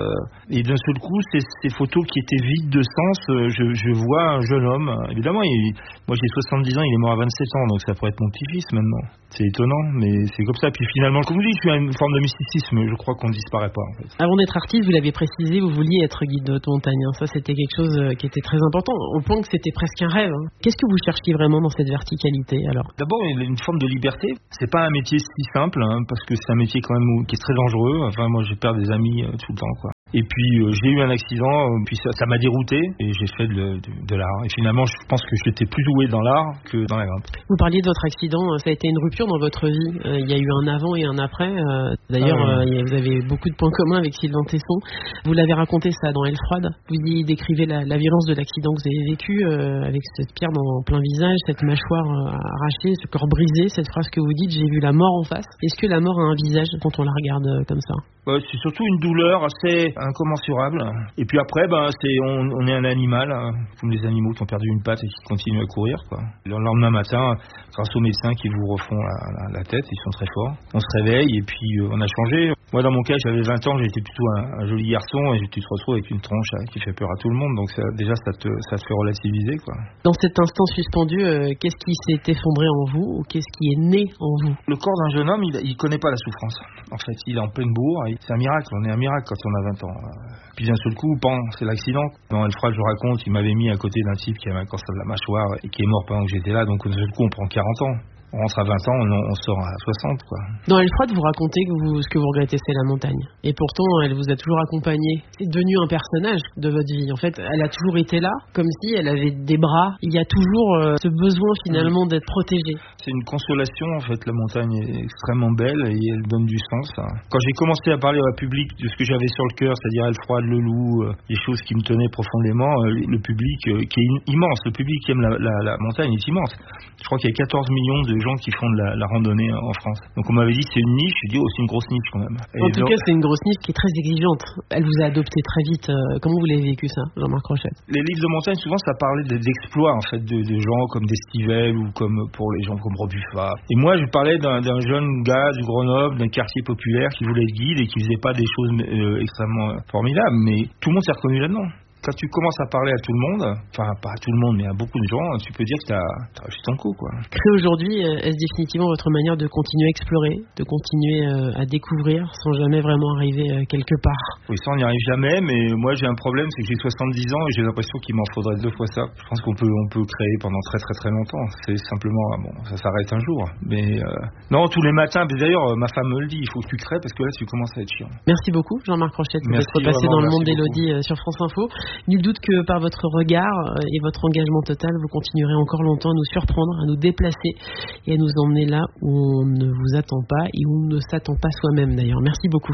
et d'un seul coup, ces photos qui étaient vides de sens, je vois un jeune homme. Évidemment, moi j'ai 70 ans, il est mort à 27 ans, donc ça pourrait être mon petit-fils maintenant. C'est étonnant, mais c'est comme ça. Puis finalement, comme vous dites, je suis à une forme de mysticisme, je crois qu'on ne disparaît pas, en fait. Avant d'être artiste, vous l'avez précisé, vous vouliez être guide de haute montagne. Ça, c'était quelque chose qui était très important, au point que c'était presque un rêve. Qu'est-ce que vous cherchiez vraiment dans cette verticalité, alors? D'abord, il y a une forme de liberté. C'est pas un métier si simple, parce que c'est un métier quand même qui est très dangereux. Enfin, moi, j'ai perdu des amis tout le temps, quoi. Et puis j'ai eu un accident, puis ça m'a dérouté et j'ai fait de l'art. Et finalement, je pense que j'étais plus doué dans l'art que dans la grimpe. Vous parliez de votre accident, ça a été une rupture dans votre vie. Il y a eu un avant et un après. D'ailleurs, vous avez beaucoup de points communs avec Sylvain Tesson. Vous l'avez raconté ça dans Aile froide. Vous y décrivez la violence de l'accident que vous avez vécu avec cette pierre dans plein visage, cette mâchoire arrachée, ce corps brisé, cette phrase que vous dites, j'ai vu la mort en face. Est-ce que la mort a un visage quand on la regarde comme ça? C'est surtout une douleur assez incommensurable. Et puis après, on est un animal, comme les animaux qui ont perdu une patte et qui continuent à courir, quoi. Le lendemain matin, grâce aux médecins qui vous refont la tête, ils sont très forts. On se réveille et puis on a changé. Moi, dans mon cas, j'avais 20 ans, j'étais plutôt un joli garçon et tu te retrouves avec une tronche qui fait peur à tout le monde. Donc ça te fait relativiser, quoi. Dans cet instant suspendu, qu'est-ce qui s'est effondré en vous ou qu'est-ce qui est né en vous? Le corps d'un jeune homme, il connaît pas la souffrance. En fait, il est en pleine bourre. C'est un miracle, on est un miracle quand on a 20 ans. Puis d'un seul coup, c'est l'accident. Dans Aile froide, je raconte, il m'avait mis à côté d'un type qui avait un cancer de la mâchoire et qui est mort pendant que j'étais là. Donc d'un seul coup, on prend 40 ans. On rentre à 20 ans, on sort à 60, quoi. Dans Aile froide, vous racontez que ce que vous regrettez, c'est la montagne. Et pourtant, elle vous a toujours accompagné. C'est devenu un personnage de votre vie. En fait, elle a toujours été là, comme si elle avait des bras. Il y a toujours ce besoin, finalement, d'être protégée. C'est une consolation, en fait. La montagne est extrêmement belle et elle donne du sens. Quand j'ai commencé à parler au public de ce que j'avais sur le cœur, c'est-à-dire Aile froide, le loup, les choses qui me tenaient profondément, le public qui est immense, le public qui aime la montagne est immense. Je crois qu'il y a 14 millions de gens qui font de la randonnée en France. Donc on m'avait dit c'est une niche, j'ai dit c'est une grosse niche quand même. En tout cas, c'est une grosse niche qui est très exigeante. Elle vous a adopté très vite. Comment vous l'avez vécu ça, Jean-Marc Rochette? Les livres de montagne, souvent ça parlait d'exploits en fait de gens comme d'Estivelle ou comme pour les gens comme Robuffa. Et moi je parlais d'un jeune gars du Grenoble, d'un quartier populaire qui voulait être guide et qui faisait pas des choses extrêmement formidables, mais tout le monde s'est reconnu là-dedans. Quand tu commences à parler à tout le monde, enfin pas à tout le monde mais à beaucoup de gens, tu peux dire que t'as réussi ton coup, quoi. Créer aujourd'hui, est-ce définitivement votre manière de continuer à explorer, de continuer à découvrir sans jamais vraiment arriver quelque part? Oui, ça on n'y arrive jamais, mais moi j'ai un problème, c'est que j'ai 70 ans et j'ai l'impression qu'il m'en faudrait 2 fois ça. Je pense qu'on peut créer pendant très très très longtemps. C'est simplement, ça s'arrête un jour. Mais non, tous les matins, d'ailleurs ma femme me le dit, il faut que tu crées parce que là tu commences à être chiant. Merci beaucoup Jean-Marc Rochette d'être passé dans le monde d'Élodie sur France Info. Nul doute que par votre regard et votre engagement total, vous continuerez encore longtemps à nous surprendre, à nous déplacer et à nous emmener là où on ne vous attend pas et où on ne s'attend pas soi-même d'ailleurs. Merci beaucoup.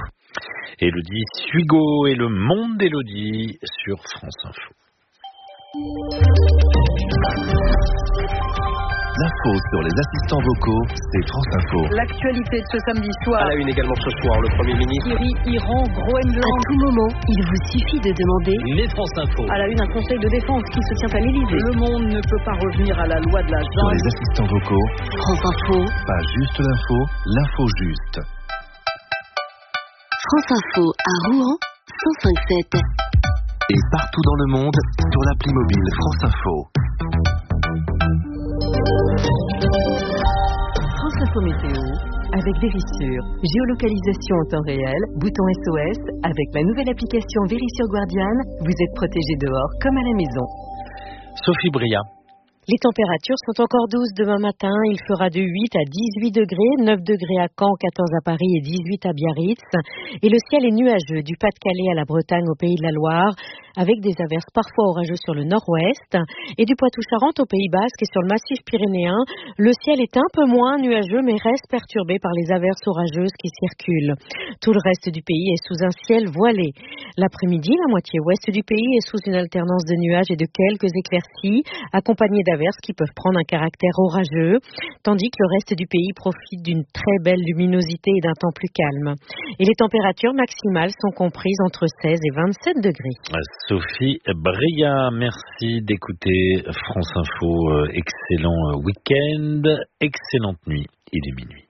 Élodie Suigo et le monde d'Élodie sur France Info. L'info sur les assistants vocaux, c'est France Info. L'actualité de ce samedi soir. À la une également ce soir, le Premier ministre. Syrie, Iran, Groenland. À tout moment, il vous suffit de demander. Les France Info. À la une, un conseil de défense qui se tient à l'Élysée. Le monde ne peut pas revenir à la loi de la jungle. Sur les assistants vocaux, France Info. Pas juste l'info, l'info juste. France Info à Rouen, 105.7. Et partout dans le monde, sur l'appli mobile France Info. France Info Météo, avec Vérissure, géolocalisation en temps réel, bouton SOS, avec la nouvelle application Vérissure Guardian, vous êtes protégé dehors comme à la maison. Sophie Bria. Les températures sont encore douces demain matin. Il fera de 8 à 18 degrés, 9 degrés à Caen, 14 à Paris et 18 à Biarritz. Et le ciel est nuageux du Pas-de-Calais à la Bretagne au Pays de la Loire, avec des averses parfois orageuses sur le nord-ouest. Et du Poitou-Charentes au Pays Basque et sur le massif pyrénéen, le ciel est un peu moins nuageux mais reste perturbé par les averses orageuses qui circulent. Tout le reste du pays est sous un ciel voilé. L'après-midi, la moitié ouest du pays est sous une alternance de nuages et de quelques éclaircies, accompagnées d'averses qui peuvent prendre un caractère orageux, tandis que le reste du pays profite d'une très belle luminosité et d'un temps plus calme. Et les températures maximales sont comprises entre 16 et 27 degrés. Sophie Bria, merci d'écouter France Info. Excellent week-end, excellente nuit. Il est minuit.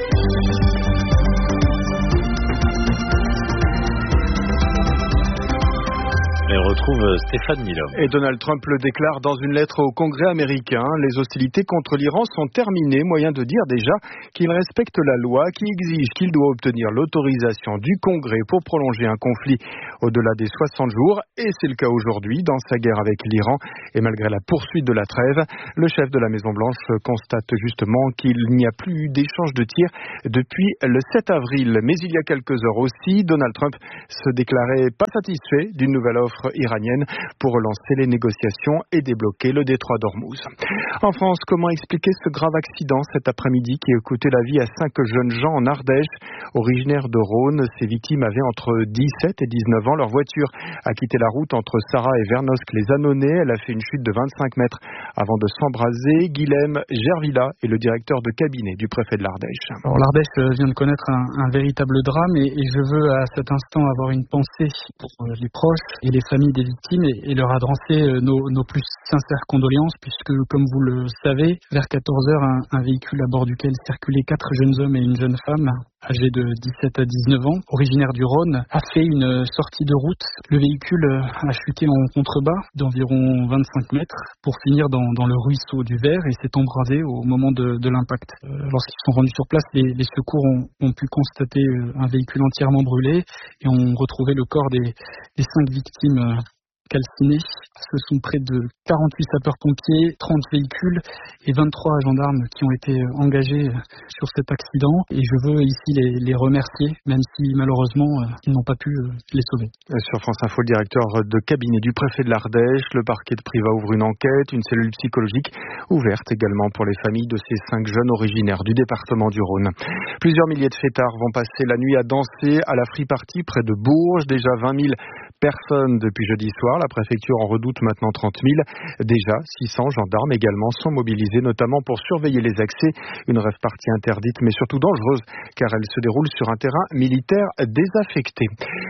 Et on retrouve Stéphane Milhomme. Et Donald Trump le déclare dans une lettre au Congrès américain. Les hostilités contre l'Iran sont terminées, moyen de dire déjà qu'il respecte la loi qui exige qu'il doit obtenir l'autorisation du Congrès pour prolonger un conflit au-delà des 60 jours. Et c'est le cas aujourd'hui dans sa guerre avec l'Iran. Et malgré la poursuite de la trêve, le chef de la Maison-Blanche constate justement qu'il n'y a plus eu d'échange de tirs depuis le 7 avril. Mais il y a quelques heures aussi, Donald Trump se déclarait pas satisfait d'une nouvelle offre iranienne pour relancer les négociations et débloquer le détroit d'Ormuz. En France, comment expliquer ce grave accident cet après-midi qui a coûté la vie à 5 jeunes gens en Ardèche, originaires de Rhône? Ces victimes avaient entre 17 et 19 ans. Leur voiture a quitté la route entre Sarrat et Vernosque-les-Annonay. Elle a fait une chute de 25 mètres avant de s'embraser. Guilhem Gervilla est le directeur de cabinet du préfet de l'Ardèche. Alors, l'Ardèche vient de connaître un véritable drame et je veux à cet instant avoir une pensée pour les proches et les familles des victimes et leur adresser nos plus sincères condoléances puisque, comme vous le savez, vers 14h, un véhicule à bord duquel circulaient 4 jeunes hommes et une jeune femme âgés de 17 à 19 ans, originaire du Rhône, a fait une sortie de route. Le véhicule a chuté en contrebas d'environ 25 mètres pour finir dans le ruisseau du Ver et s'est embrasé au moment de l'impact. Lorsqu'ils sont rendus sur place, les secours ont pu constater un véhicule entièrement brûlé et ont retrouvé le corps des 5 victimes calcinés. Ce sont près de 48 sapeurs-pompiers, 30 véhicules et 23 gendarmes qui ont été engagés sur cet accident. Et je veux ici les remercier, même si malheureusement ils n'ont pas pu les sauver. Sur France Info, le directeur de cabinet du préfet de l'Ardèche, le parquet de Privas ouvre une enquête, une cellule psychologique ouverte également pour les familles de ces 5 jeunes originaires du département du Rhône. Plusieurs milliers de fêtards vont passer la nuit à danser à la Free Party près de Bourges. Déjà 20 000 personnes depuis jeudi soir. La préfecture en redoute maintenant 30 000. Déjà, 600 gendarmes également sont mobilisés, notamment pour surveiller les accès. Une rave party interdite, mais surtout dangereuse, car elle se déroule sur un terrain militaire désaffecté.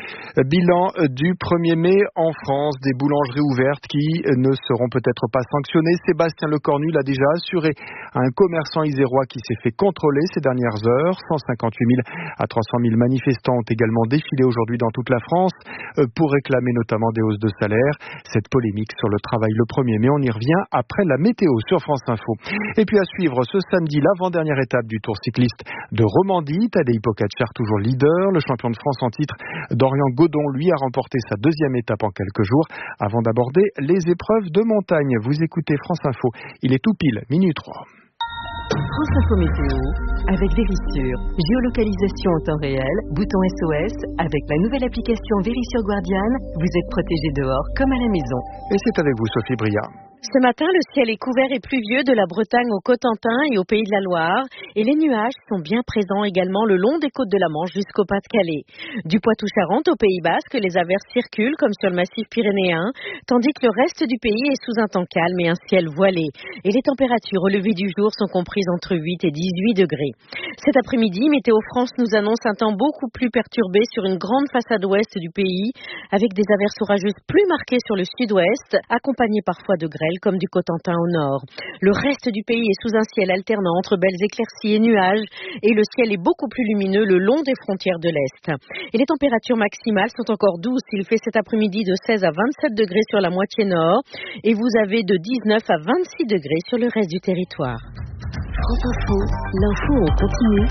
Bilan du 1er mai en France, des boulangeries ouvertes qui ne seront peut-être pas sanctionnées. Sébastien Lecornu l'a déjà assuré à un commerçant isérois qui s'est fait contrôler ces dernières heures. 158 000 à 300 000 manifestants ont également défilé aujourd'hui dans toute la France pour réclamer notamment des hausses de salaire. Cette polémique sur le travail le 1er mai, on y revient après la météo sur France Info. Et puis à suivre ce samedi, l'avant-dernière étape du Tour cycliste de Romandie. Tadej Pogačar toujours leader. Le champion de France en titre, Dorian Godon, lui, a remporté sa 2e étape en quelques jours avant d'aborder les épreuves de montagne. Vous écoutez France Info, il est tout pile, minuit 3. France Info Météo, avec Vérissure, géolocalisation en temps réel, bouton SOS, avec la nouvelle application Vérissure Guardian, vous êtes protégé dehors comme à la maison. Et c'est avec vous Sophie Bria. Ce matin, le ciel est couvert et pluvieux de la Bretagne au Cotentin et au Pays de la Loire. Et les nuages sont bien présents également le long des côtes de la Manche jusqu'au Pas-de-Calais. Du Poitou-Charentes au Pays Basque, les averses circulent comme sur le massif pyrénéen, tandis que le reste du pays est sous un temps calme et un ciel voilé. Et les températures au lever du jour sont comprises entre 8 et 18 degrés. Cet après-midi, Météo France nous annonce un temps beaucoup plus perturbé sur une grande façade ouest du pays, avec des averses orageuses plus marquées sur le sud-ouest, accompagnées parfois de grêle comme du Cotentin au nord. Le reste du pays est sous un ciel alternant entre belles éclaircies et nuages et le ciel est beaucoup plus lumineux le long des frontières de l'Est. Et les températures maximales sont encore douces. Il fait cet après-midi de 16 à 27 degrés sur la moitié nord et vous avez de 19 à 26 degrés sur le reste du territoire. France Info, l'info en continu.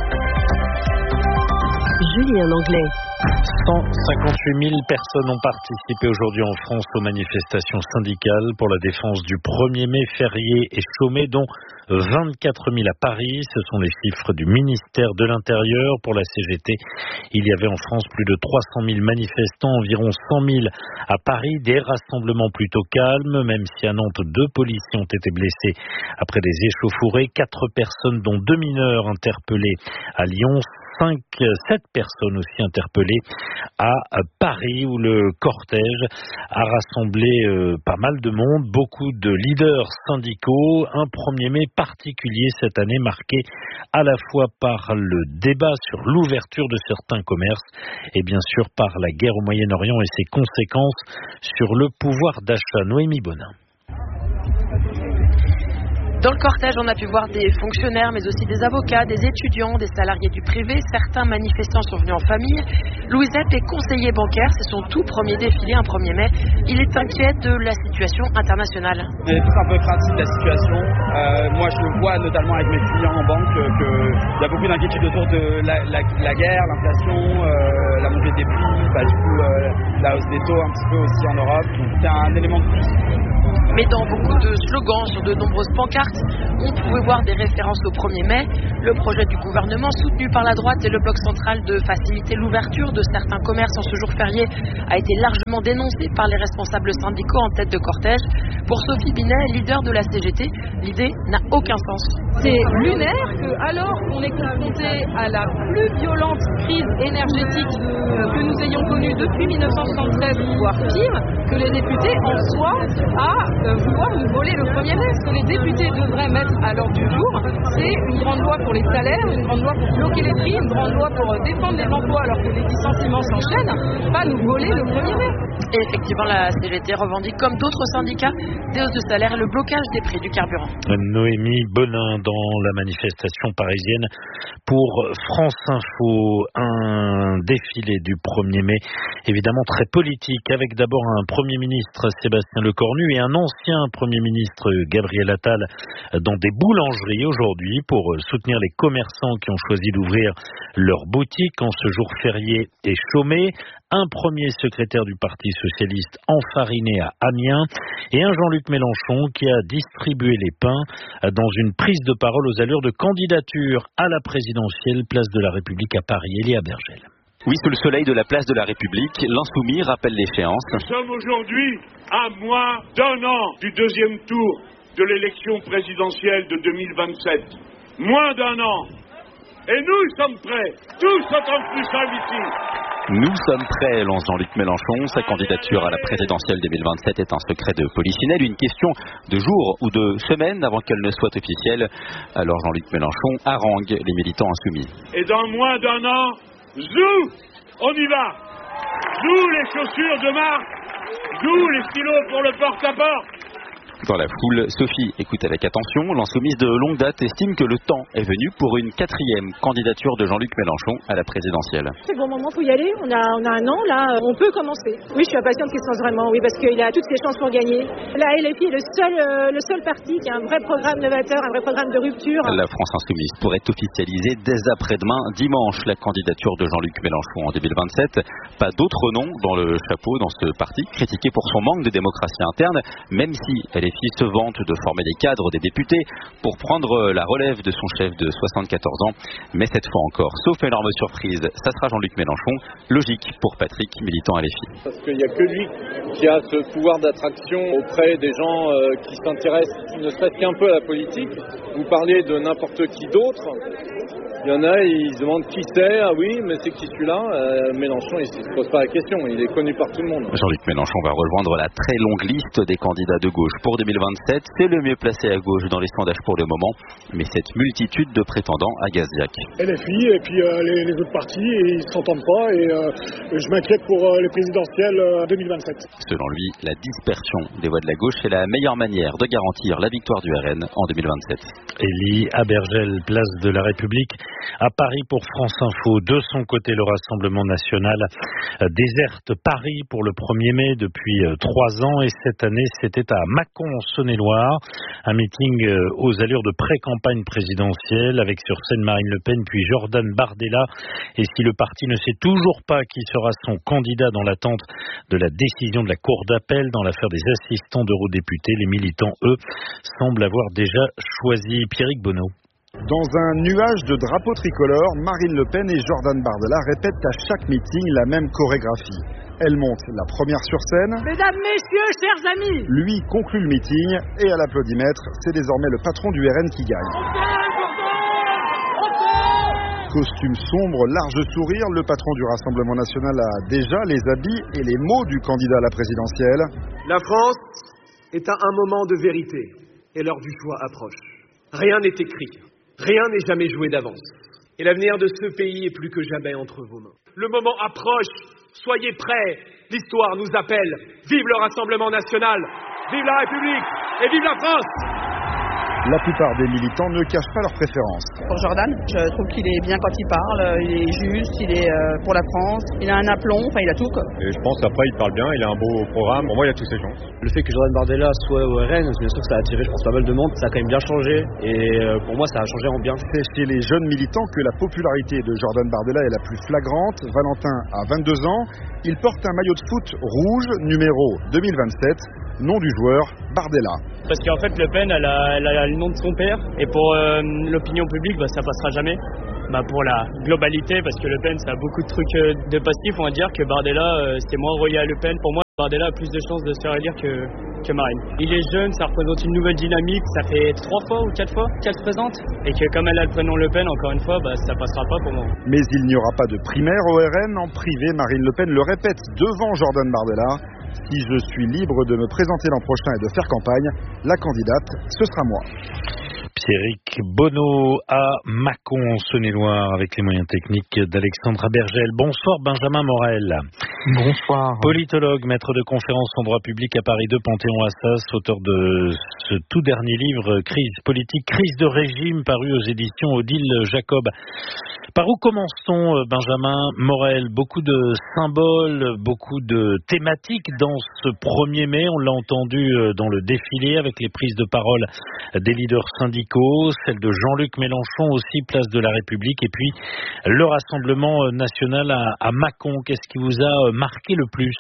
Julien Anglais. 158 000 personnes ont participé aujourd'hui en France aux manifestations syndicales pour la défense du 1er mai férié et chômé, dont 24 000 à Paris. Ce sont les chiffres du ministère de l'Intérieur. Pour la CGT, il y avait en France plus de 300 000 manifestants, environ 100 000 à Paris. Des rassemblements plutôt calmes, même si à Nantes, 2 policiers ont été blessés après des échauffourées. 4 personnes, dont 2 mineurs, interpellés à Lyon. 7 personnes aussi interpellées à Paris, où le cortège a rassemblé pas mal de monde, beaucoup de leaders syndicaux. Un 1er mai particulier cette année, marqué à la fois par le débat sur l'ouverture de certains commerces et bien sûr par la guerre au Moyen-Orient et ses conséquences sur le pouvoir d'achat. Noémie Bonin. Dans le cortège, on a pu voir des fonctionnaires, mais aussi des avocats, des étudiants, des salariés du privé. Certains manifestants sont venus en famille. Louisette est conseiller bancaire. C'est son tout premier défilé, un 1er mai. Il est inquiet de la situation internationale. On est tous un peu craintifs de la situation. Moi, je le vois notamment avec mes clients en banque, qu'il y a beaucoup d'inquiétudes autour de la guerre, l'inflation, la montée des prix, du coup, la hausse des taux un petit peu aussi en Europe. Donc, c'est un élément de plus. Mais dans beaucoup de slogans, sur de nombreuses pancartes, on pouvait voir des références au 1er mai. Le projet du gouvernement, soutenu par la droite et le bloc central de faciliter l'ouverture de certains commerces en ce jour férié, a été largement dénoncé par les responsables syndicaux en tête de cortège. Pour Sophie Binet, leader de la CGT, l'idée n'a aucun sens. C'est lunaire que, alors qu'on est confronté à la plus violente crise énergétique que nous ayons connue depuis 1973, voire pire, que les députés en soient à vouloir nous voler le 1er mai. Ce que les députés devraient mettre à l'ordre du jour, c'est une grande loi pour les salaires, une grande loi pour bloquer les prix, une grande loi pour défendre les emplois alors que les licenciements s'enchaînent, pas nous voler le 1er mai. Et effectivement, la CGT revendique, comme d'autres syndicats, des hausses de salaire et le blocage des prix du carburant. Noémie Bonin dans la manifestation parisienne pour France Info. Un défilé du 1er mai, évidemment très politique, avec d'abord un Premier ministre, Sébastien Lecornu, et un ancien Premier ministre, Gabriel Attal, dans des boulangeries aujourd'hui pour soutenir les commerçants qui ont choisi d'ouvrir leurs boutiques en ce jour férié et chômé. Un premier secrétaire du Parti socialiste enfariné à Amiens et un Jean-Luc Mélenchon qui a distribué les pains dans une prise de parole aux allures de candidature à la présidentielle, place de la République à Paris. Elia Bergel. Oui, sous le soleil de la place de la République, l'Insoumis rappelle l'échéance. Nous sommes aujourd'hui à moins d'un an du deuxième tour de l'élection présidentielle de 2027. Moins d'un an. Et nous sommes prêts. Tous autant que nous sommes ici. Nous sommes prêts, lance Jean-Luc Mélenchon. Sa candidature à la présidentielle 2027 est un secret de polichinelle, une question de jours ou de semaines avant qu'elle ne soit officielle. Alors Jean-Luc Mélenchon harangue les militants insoumis. Et dans moins d'un an, zou, on y va. Zou les chaussures de marque, zou les stylos pour le porte-à-porte. Dans la foule, Sophie écoute avec attention. L'insoumise de longue date estime que le temps est venu pour une 4e candidature de Jean-Luc Mélenchon à la présidentielle. C'est le bon moment, faut y aller. On a un an, là, on peut commencer. Oui, je suis impatiente qu'il se lance vraiment, oui, parce qu'il a toutes ses chances pour gagner. La LFI est le seul parti qui a un vrai programme novateur, un vrai programme de rupture. La France insoumise pourrait officialiser dès après-demain, dimanche, la candidature de Jean-Luc Mélenchon en 2027. Pas d'autre nom dans le chapeau dans ce parti, critiqué pour son manque de démocratie interne, même si LFI se vante de former des cadres, des députés, pour prendre la relève de son chef de 74 ans. Mais cette fois encore, sauf énorme surprise, ça sera Jean-Luc Mélenchon. Logique pour Patrick, militant à LFI. Parce qu'il n'y a que lui qui a ce pouvoir d'attraction auprès des gens qui s'intéressent ne serait-ce qu'un peu à la politique. Vous parlez de n'importe qui d'autre. Il y en a, ils se demandent qui c'est. Ah oui, mais c'est qui celui-là? Mélenchon, il ne se pose pas la question. Il est connu par tout le monde. Jean-Luc Mélenchon va rejoindre la très longue liste des candidats de gauche pour 2027. C'est le mieux placé à gauche dans les sondages pour le moment. Mais cette multitude de prétendants agace Jacques. LFI et puis les autres partis, ils ne s'entendent pas. Et je m'inquiète pour les présidentielles 2027. Selon lui, la dispersion des voix de la gauche est la meilleure manière de garantir la victoire du RN en 2027. Elie Abergel, place de la République à Paris pour France Info. De son côté, le Rassemblement national déserte Paris pour le 1er mai depuis 3 ans et cette année, c'était à Mâcon, en Saône-et-Loire. Un meeting aux allures de pré-campagne présidentielle avec sur scène Marine Le Pen puis Jordan Bardella. Et si le parti ne sait toujours pas qui sera son candidat dans l'attente de la décision de la Cour d'appel dans l'affaire des assistants d'eurodéputés, les militants, eux, semblent avoir déjà choisi. Pierrick Bonneau. Dans un nuage de drapeaux tricolores, Marine Le Pen et Jordan Bardella répètent à chaque meeting la même chorégraphie. Elle monte la première sur scène. Mesdames, messieurs, chers amis. Lui conclut le meeting et à l'applaudimètre, c'est désormais le patron du RN qui gagne. Costume sombre, large sourire, le patron du Rassemblement national a déjà les habits et les mots du candidat à la présidentielle. La France est à un moment de vérité et l'heure du choix approche. Rien n'est écrit, rien n'est jamais joué d'avance. Et l'avenir de ce pays est plus que jamais entre vos mains. Le moment approche, soyez prêts, l'histoire nous appelle. Vive le Rassemblement national, vive la République et vive la France! La plupart des militants ne cachent pas leurs préférences. Pour Jordan, je trouve qu'il est bien quand il parle, il est juste, il est pour la France, il a un aplomb, enfin il a tout quoi. Et je pense qu'après il parle bien, il a un beau programme, pour moi il a tous ses chances. Le fait que Jordan Bardella soit au RN, bien sûr que ça a attiré je pense pas mal de monde, ça a quand même bien changé et pour moi ça a changé en bien. C'est chez les jeunes militants que la popularité de Jordan Bardella est la plus flagrante. Valentin a 22 ans, il porte un maillot de foot rouge numéro 2027, nom du joueur Bardella. Parce qu'en fait Le Pen elle a le nom de son père et pour l'opinion publique ça passera jamais. Pour la globalité, parce que Le Pen ça a beaucoup de trucs de passifs, on va dire que Bardella c'est moins relié à Le Pen. Pour moi Bardella a plus de chances de se faire élire que Marine. Il est jeune, ça représente une nouvelle dynamique, ça fait 3 fois ou 4 fois qu'elle se présente et que comme elle a le prénom Le Pen, encore une fois, ça passera pas pour moi. Mais il n'y aura pas de primaire au RN. En privé, Marine Le Pen le répète devant Jordan Bardella. Si je suis libre de me présenter l'an prochain et de faire campagne, la candidate, ce sera moi. Pierrick Bonneau à Mâcon, en Saône-et-Loire, avec les moyens techniques d'Alexandra Bergel. Bonsoir Benjamin Morel. Bonsoir. Politologue, maître de conférences en droit public à Paris 2, Panthéon-Assas, auteur de ce tout dernier livre, Crise politique, crise de régime, paru aux éditions Odile Jacob. Par où commence-t-on, Benjamin Morel? Beaucoup de symboles, beaucoup de thématiques dans ce 1er mai. On l'a entendu dans le défilé avec les prises de parole des leaders syndicaux, celle de Jean-Luc Mélenchon aussi, place de la République, et puis le Rassemblement national à Mâcon. Qu'est-ce qui vous a marqué le plus?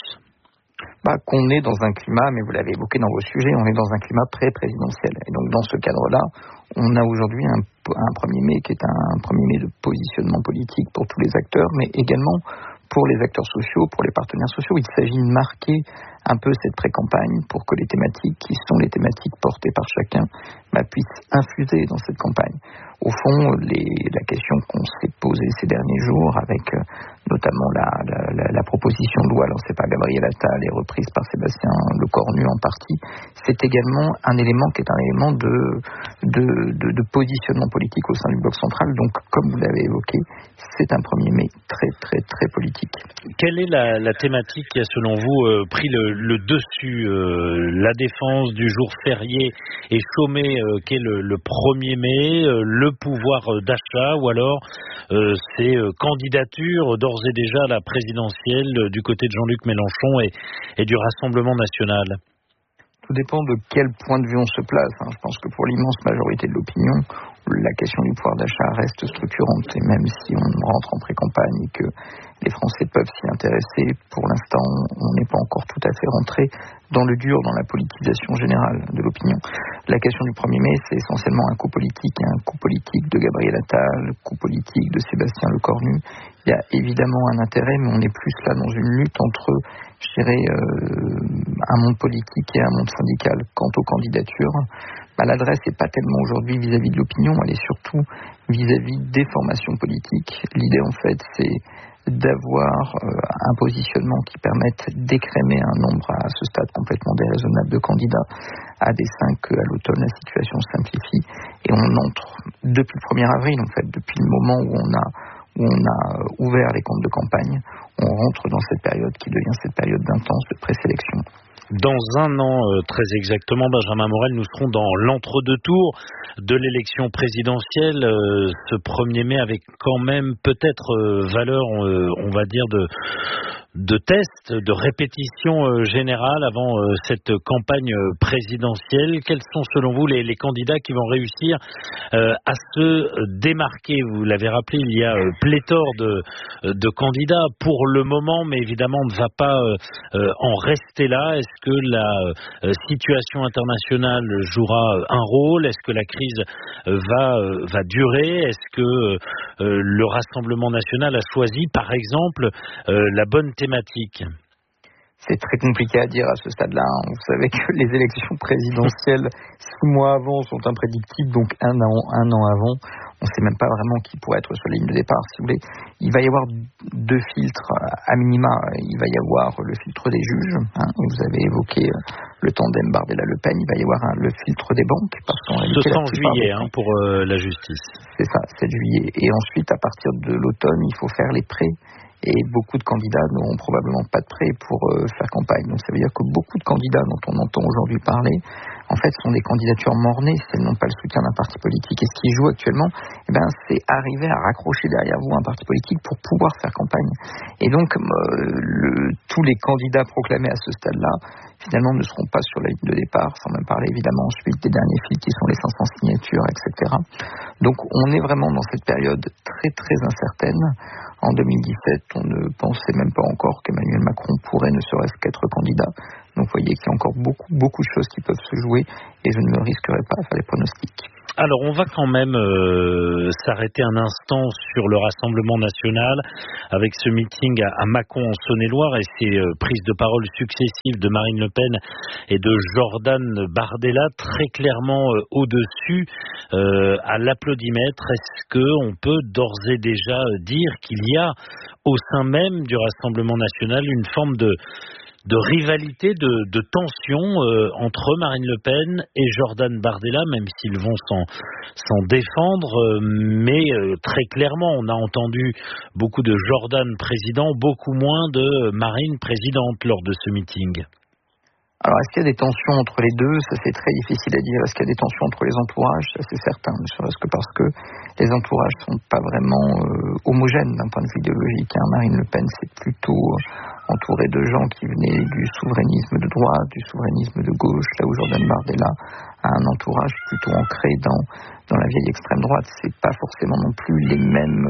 Qu'on est dans un climat, mais vous l'avez évoqué dans vos sujets, on est dans un climat pré-présidentiel. Et donc dans ce cadre-là, on a aujourd'hui un 1er mai qui est un 1er mai de positionnement politique pour tous les acteurs, mais également pour les acteurs sociaux, pour les partenaires sociaux. Il s'agit de marquer un peu cette pré-campagne pour que les thématiques qui sont les thématiques portées par chacun puissent infuser dans cette campagne. Au fond, la question qu'on s'est posée ces derniers jours avec notamment la proposition de loi lancée par Gabriel Attal et reprise par Sébastien Lecornu en partie, c'est également un élément qui est un élément de positionnement politique au sein du bloc central. Donc, comme vous l'avez évoqué, c'est un 1er mai très, très, très politique. Quelle est la thématique qui a, selon vous, pris le dessus? La défense du jour férié et chômé qu'est le 1er mai, le pouvoir d'achat, ou alors ces candidatures d'ores et déjà à la présidentielle du côté de Jean-Luc Mélenchon et du Rassemblement national? Tout dépend de quel point de vue on se place. Je pense que pour l'immense majorité de l'opinion, la question du pouvoir d'achat reste structurante. Et même si on rentre en pré-campagne et que les Français peuvent s'y intéresser, pour l'instant, on n'est pas encore tout à fait rentré dans le dur, dans la politisation générale de l'opinion. La question du 1er mai, c'est essentiellement un coup politique, un coup politique de Gabriel Attal, un coup politique de Sébastien Lecornu. Il y a évidemment un intérêt, mais on est plus là dans une lutte entre, je dirais, un monde politique et un monde syndical. Quant aux candidatures, l'adresse n'est pas tellement aujourd'hui vis-à-vis de l'opinion, elle est surtout vis-à-vis des formations politiques. L'idée, en fait, c'est d'avoir un positionnement qui permette d'écrémer un nombre à ce stade complètement déraisonnable de candidats à dessein qu'à l'automne la situation simplifie. Et on entre depuis le 1er avril, en fait, depuis le moment où on a ouvert les comptes de campagne, on rentre dans cette période qui devient cette période d'intense de présélection. Dans un an, très exactement, Benjamin Morel, nous serons dans l'entre-deux-tours de l'élection présidentielle. Ce 1er mai avec quand même peut-être valeur, on va dire, de test, de répétition générale avant cette campagne présidentielle. Quels sont selon vous les candidats qui vont réussir à se démarquer? Vous l'avez rappelé, il y a pléthore de candidats pour le moment, mais évidemment on ne va pas en rester là. Est-ce que la situation internationale jouera un rôle? Est-ce que la crise va durer? Est-ce que le Rassemblement national a choisi, par exemple, la bonne thématique? C'est très compliqué à dire à ce stade-là. Vous savez que les élections présidentielles, 6 mois avant, sont imprédictibles, donc un an avant. on ne sait même pas vraiment qui pourrait être sur la ligne de départ, si vous voulez. Il va y avoir 2 filtres à minima. Il va y avoir le filtre des juges, vous avez évoqué le tandem Bardella-Le Pen. Il va y avoir le filtre des banques. Parce qu'en réalité, ce sera en juillet pour la justice. C'est ça, 7 juillet. Et ensuite, à partir de l'automne, il faut faire les prêts. Et beaucoup de candidats n'auront probablement pas de prêt pour faire campagne. Donc ça veut dire que beaucoup de candidats dont on entend aujourd'hui parler, en fait, sont des candidatures mort-nées si elles n'ont pas le soutien d'un parti politique. Et ce qui joue actuellement, c'est arriver à raccrocher derrière vous un parti politique pour pouvoir faire campagne. Et donc, tous les candidats proclamés à ce stade-là, finalement, ne seront pas sur la ligne de départ, sans même parler évidemment ensuite des derniers fils qui sont les 500 signatures, etc. Donc, on est vraiment dans cette période très, très incertaine. En 2017, on ne pensait même pas encore qu'Emmanuel Macron pourrait ne serait-ce qu'être candidat. Donc vous voyez qu'il y a encore beaucoup de choses qui peuvent se jouer et je ne me risquerai pas à faire les pronostics. Alors on va quand même s'arrêter un instant sur le Rassemblement national avec ce meeting à Mâcon en Saône-et-Loire et ces prises de parole successives de Marine Le Pen et de Jordan Bardella très clairement au-dessus à l'applaudimètre. Est-ce qu'on peut d'ores et déjà dire qu'il y a au sein même du Rassemblement national une forme de rivalité, de tension entre Marine Le Pen et Jordan Bardella, même s'ils vont s'en défendre, mais très clairement, on a entendu beaucoup de Jordan président, beaucoup moins de Marine présidente lors de ce meeting. Alors, est-ce qu'il y a des tensions entre les deux? Ça, c'est très difficile à dire. Est-ce qu'il y a des tensions entre les entourages? Ça, c'est certain, ne serait-ce que parce que les entourages ne sont pas vraiment homogènes d'un point de vue idéologique. Marine Le Pen, c'est plutôt entouré de gens qui venaient du souverainisme de droite, du souverainisme de gauche, là où Jordan Bardella a un entourage plutôt ancré dans la vieille extrême droite. C'est pas forcément non plus les mêmes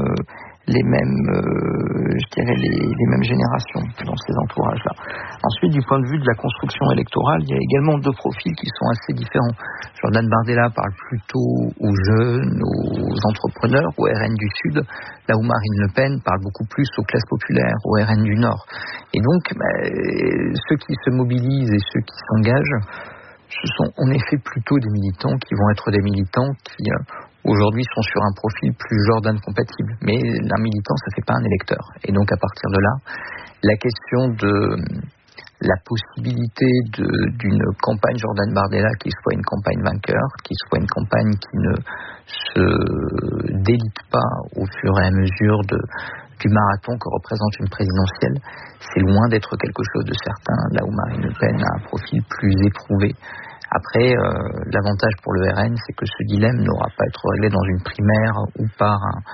générations dans ces entourages-là. Ensuite, du point de vue de la construction électorale, il y a également 2 profils qui sont assez différents. Jordan Bardella parle plutôt aux jeunes, aux entrepreneurs, au RN du Sud, là où Marine Le Pen parle beaucoup plus aux classes populaires, au RN du Nord. Et donc, ceux qui se mobilisent et ceux qui s'engagent, ce sont en effet plutôt des militants qui vont être des militants qui aujourd'hui sont sur un profil plus Jordan compatible. Mais un militant, ça ne fait pas un électeur. Et donc à partir de là, la question de la possibilité d'une campagne Jordan Bardella qui soit une campagne vainqueur, qui soit une campagne qui ne se délite pas au fur et à mesure du marathon que représente une présidentielle, c'est loin d'être quelque chose de certain, là où Marine Le Pen a un profil plus éprouvé. Après, l'avantage pour le RN, c'est que ce dilemme n'aura pas à être réglé dans une primaire ou par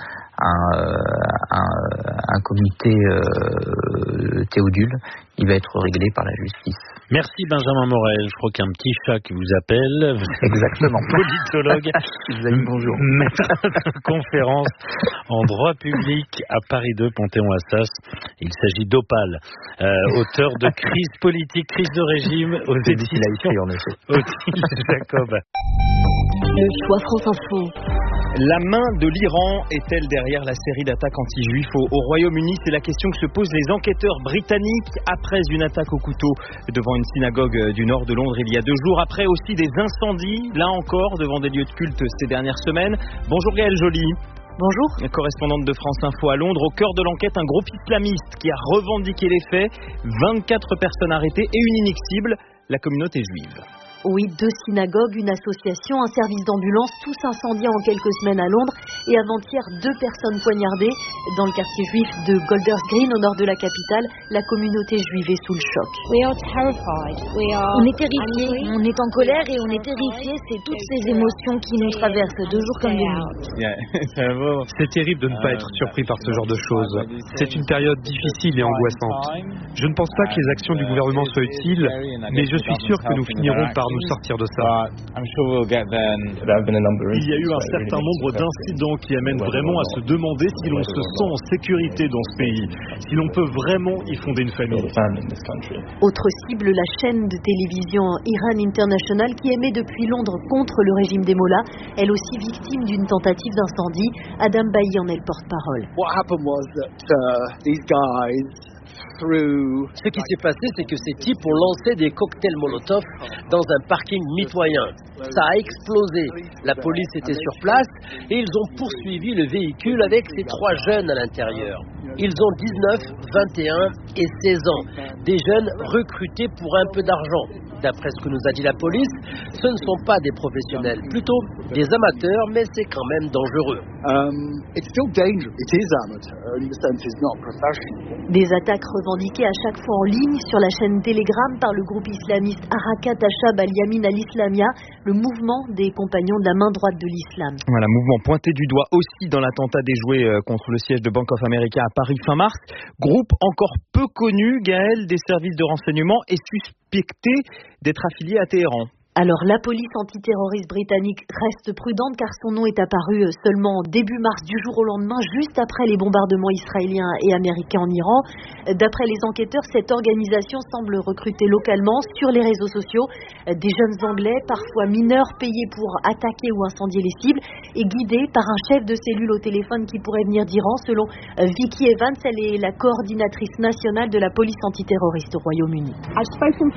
un comité Théodule. Il va être réglé par la justice. Merci Benjamin Morel. Je crois qu'il y a un petit chat qui vous appelle. Exactement. Politologue. Bonjour. Maître de conférence en droit public à Paris 2, Panthéon-Assas. Il s'agit d'Opale, auteur de Crise politique, crise de régime aux éditions Odile Jacob. Le choix France Info. La main de l'Iran est-elle derrière la série d'attaques anti-juifs au Royaume-Uni? C'est la question que se posent les enquêteurs britanniques après une attaque au couteau devant une synagogue du nord de Londres il y a 2 jours. Après aussi des incendies, là encore, devant des lieux de culte ces dernières semaines. Bonjour Gaëlle Joly. Bonjour. Correspondante de France Info à Londres. Au cœur de l'enquête, un groupe islamiste qui a revendiqué les faits. 24 personnes arrêtées et une unique cible, la communauté juive. Oui, 2 synagogues, une association, un service d'ambulance, tous incendiés en quelques semaines à Londres. Et avant-hier, 2 personnes poignardées dans le quartier juif de Golders Green, au nord de la capitale. La communauté juive est sous le choc. On est terrifiés, on est en colère et on est terrifiés. C'est toutes ces émotions qui nous traversent 2 jours comme des nuits. C'est terrible de ne pas être surpris par ce genre de choses. C'est une période difficile et angoissante. Je ne pense pas que les actions du gouvernement soient utiles, mais je suis sûr que nous finirons par nous sortir de ça. Il y a eu un certain nombre d'incidents qui amènent vraiment à se demander si l'on se sent en sécurité dans ce pays, si l'on peut vraiment y fonder une famille. Autre cible, la chaîne de télévision Iran International qui émet depuis Londres contre le régime des Mollahs, elle aussi victime d'une tentative d'incendie. Adam Bailly en est le porte-parole. Ce qui s'est passé, c'est que ces types ont lancé des cocktails Molotov dans un parking mitoyen. Ça a explosé. La police était sur place et ils ont poursuivi le véhicule avec ces 3 jeunes à l'intérieur. Ils ont 19, 21 et 16 ans. Des jeunes recrutés pour un peu d'argent. D'après ce que nous a dit la police, ce ne sont pas des professionnels, plutôt des amateurs, mais c'est quand même dangereux. Des attaques revendiquées à chaque fois en ligne sur la chaîne Telegram par le groupe islamiste Harakat Ashab al-Yamin al-Islamia, le mouvement des compagnons de la main droite de l'islam. Voilà, mouvement pointé du doigt aussi dans l'attentat déjoué contre le siège de Bank of America à Paris fin mars. Groupe encore peu connu, Gaël, des services de renseignement et suspecté d'être affilié à Téhéran. Alors la police antiterroriste britannique reste prudente car son nom est apparu seulement début mars du jour au lendemain, juste après les bombardements israéliens et américains en Iran. D'après les enquêteurs, cette organisation semble recruter localement sur les réseaux sociaux des jeunes Anglais, parfois mineurs, payés pour attaquer ou incendier les cibles et guidés par un chef de cellule au téléphone qui pourrait venir d'Iran. Selon Vicky Evans, elle est la coordinatrice nationale de la police antiterroriste au Royaume-Uni.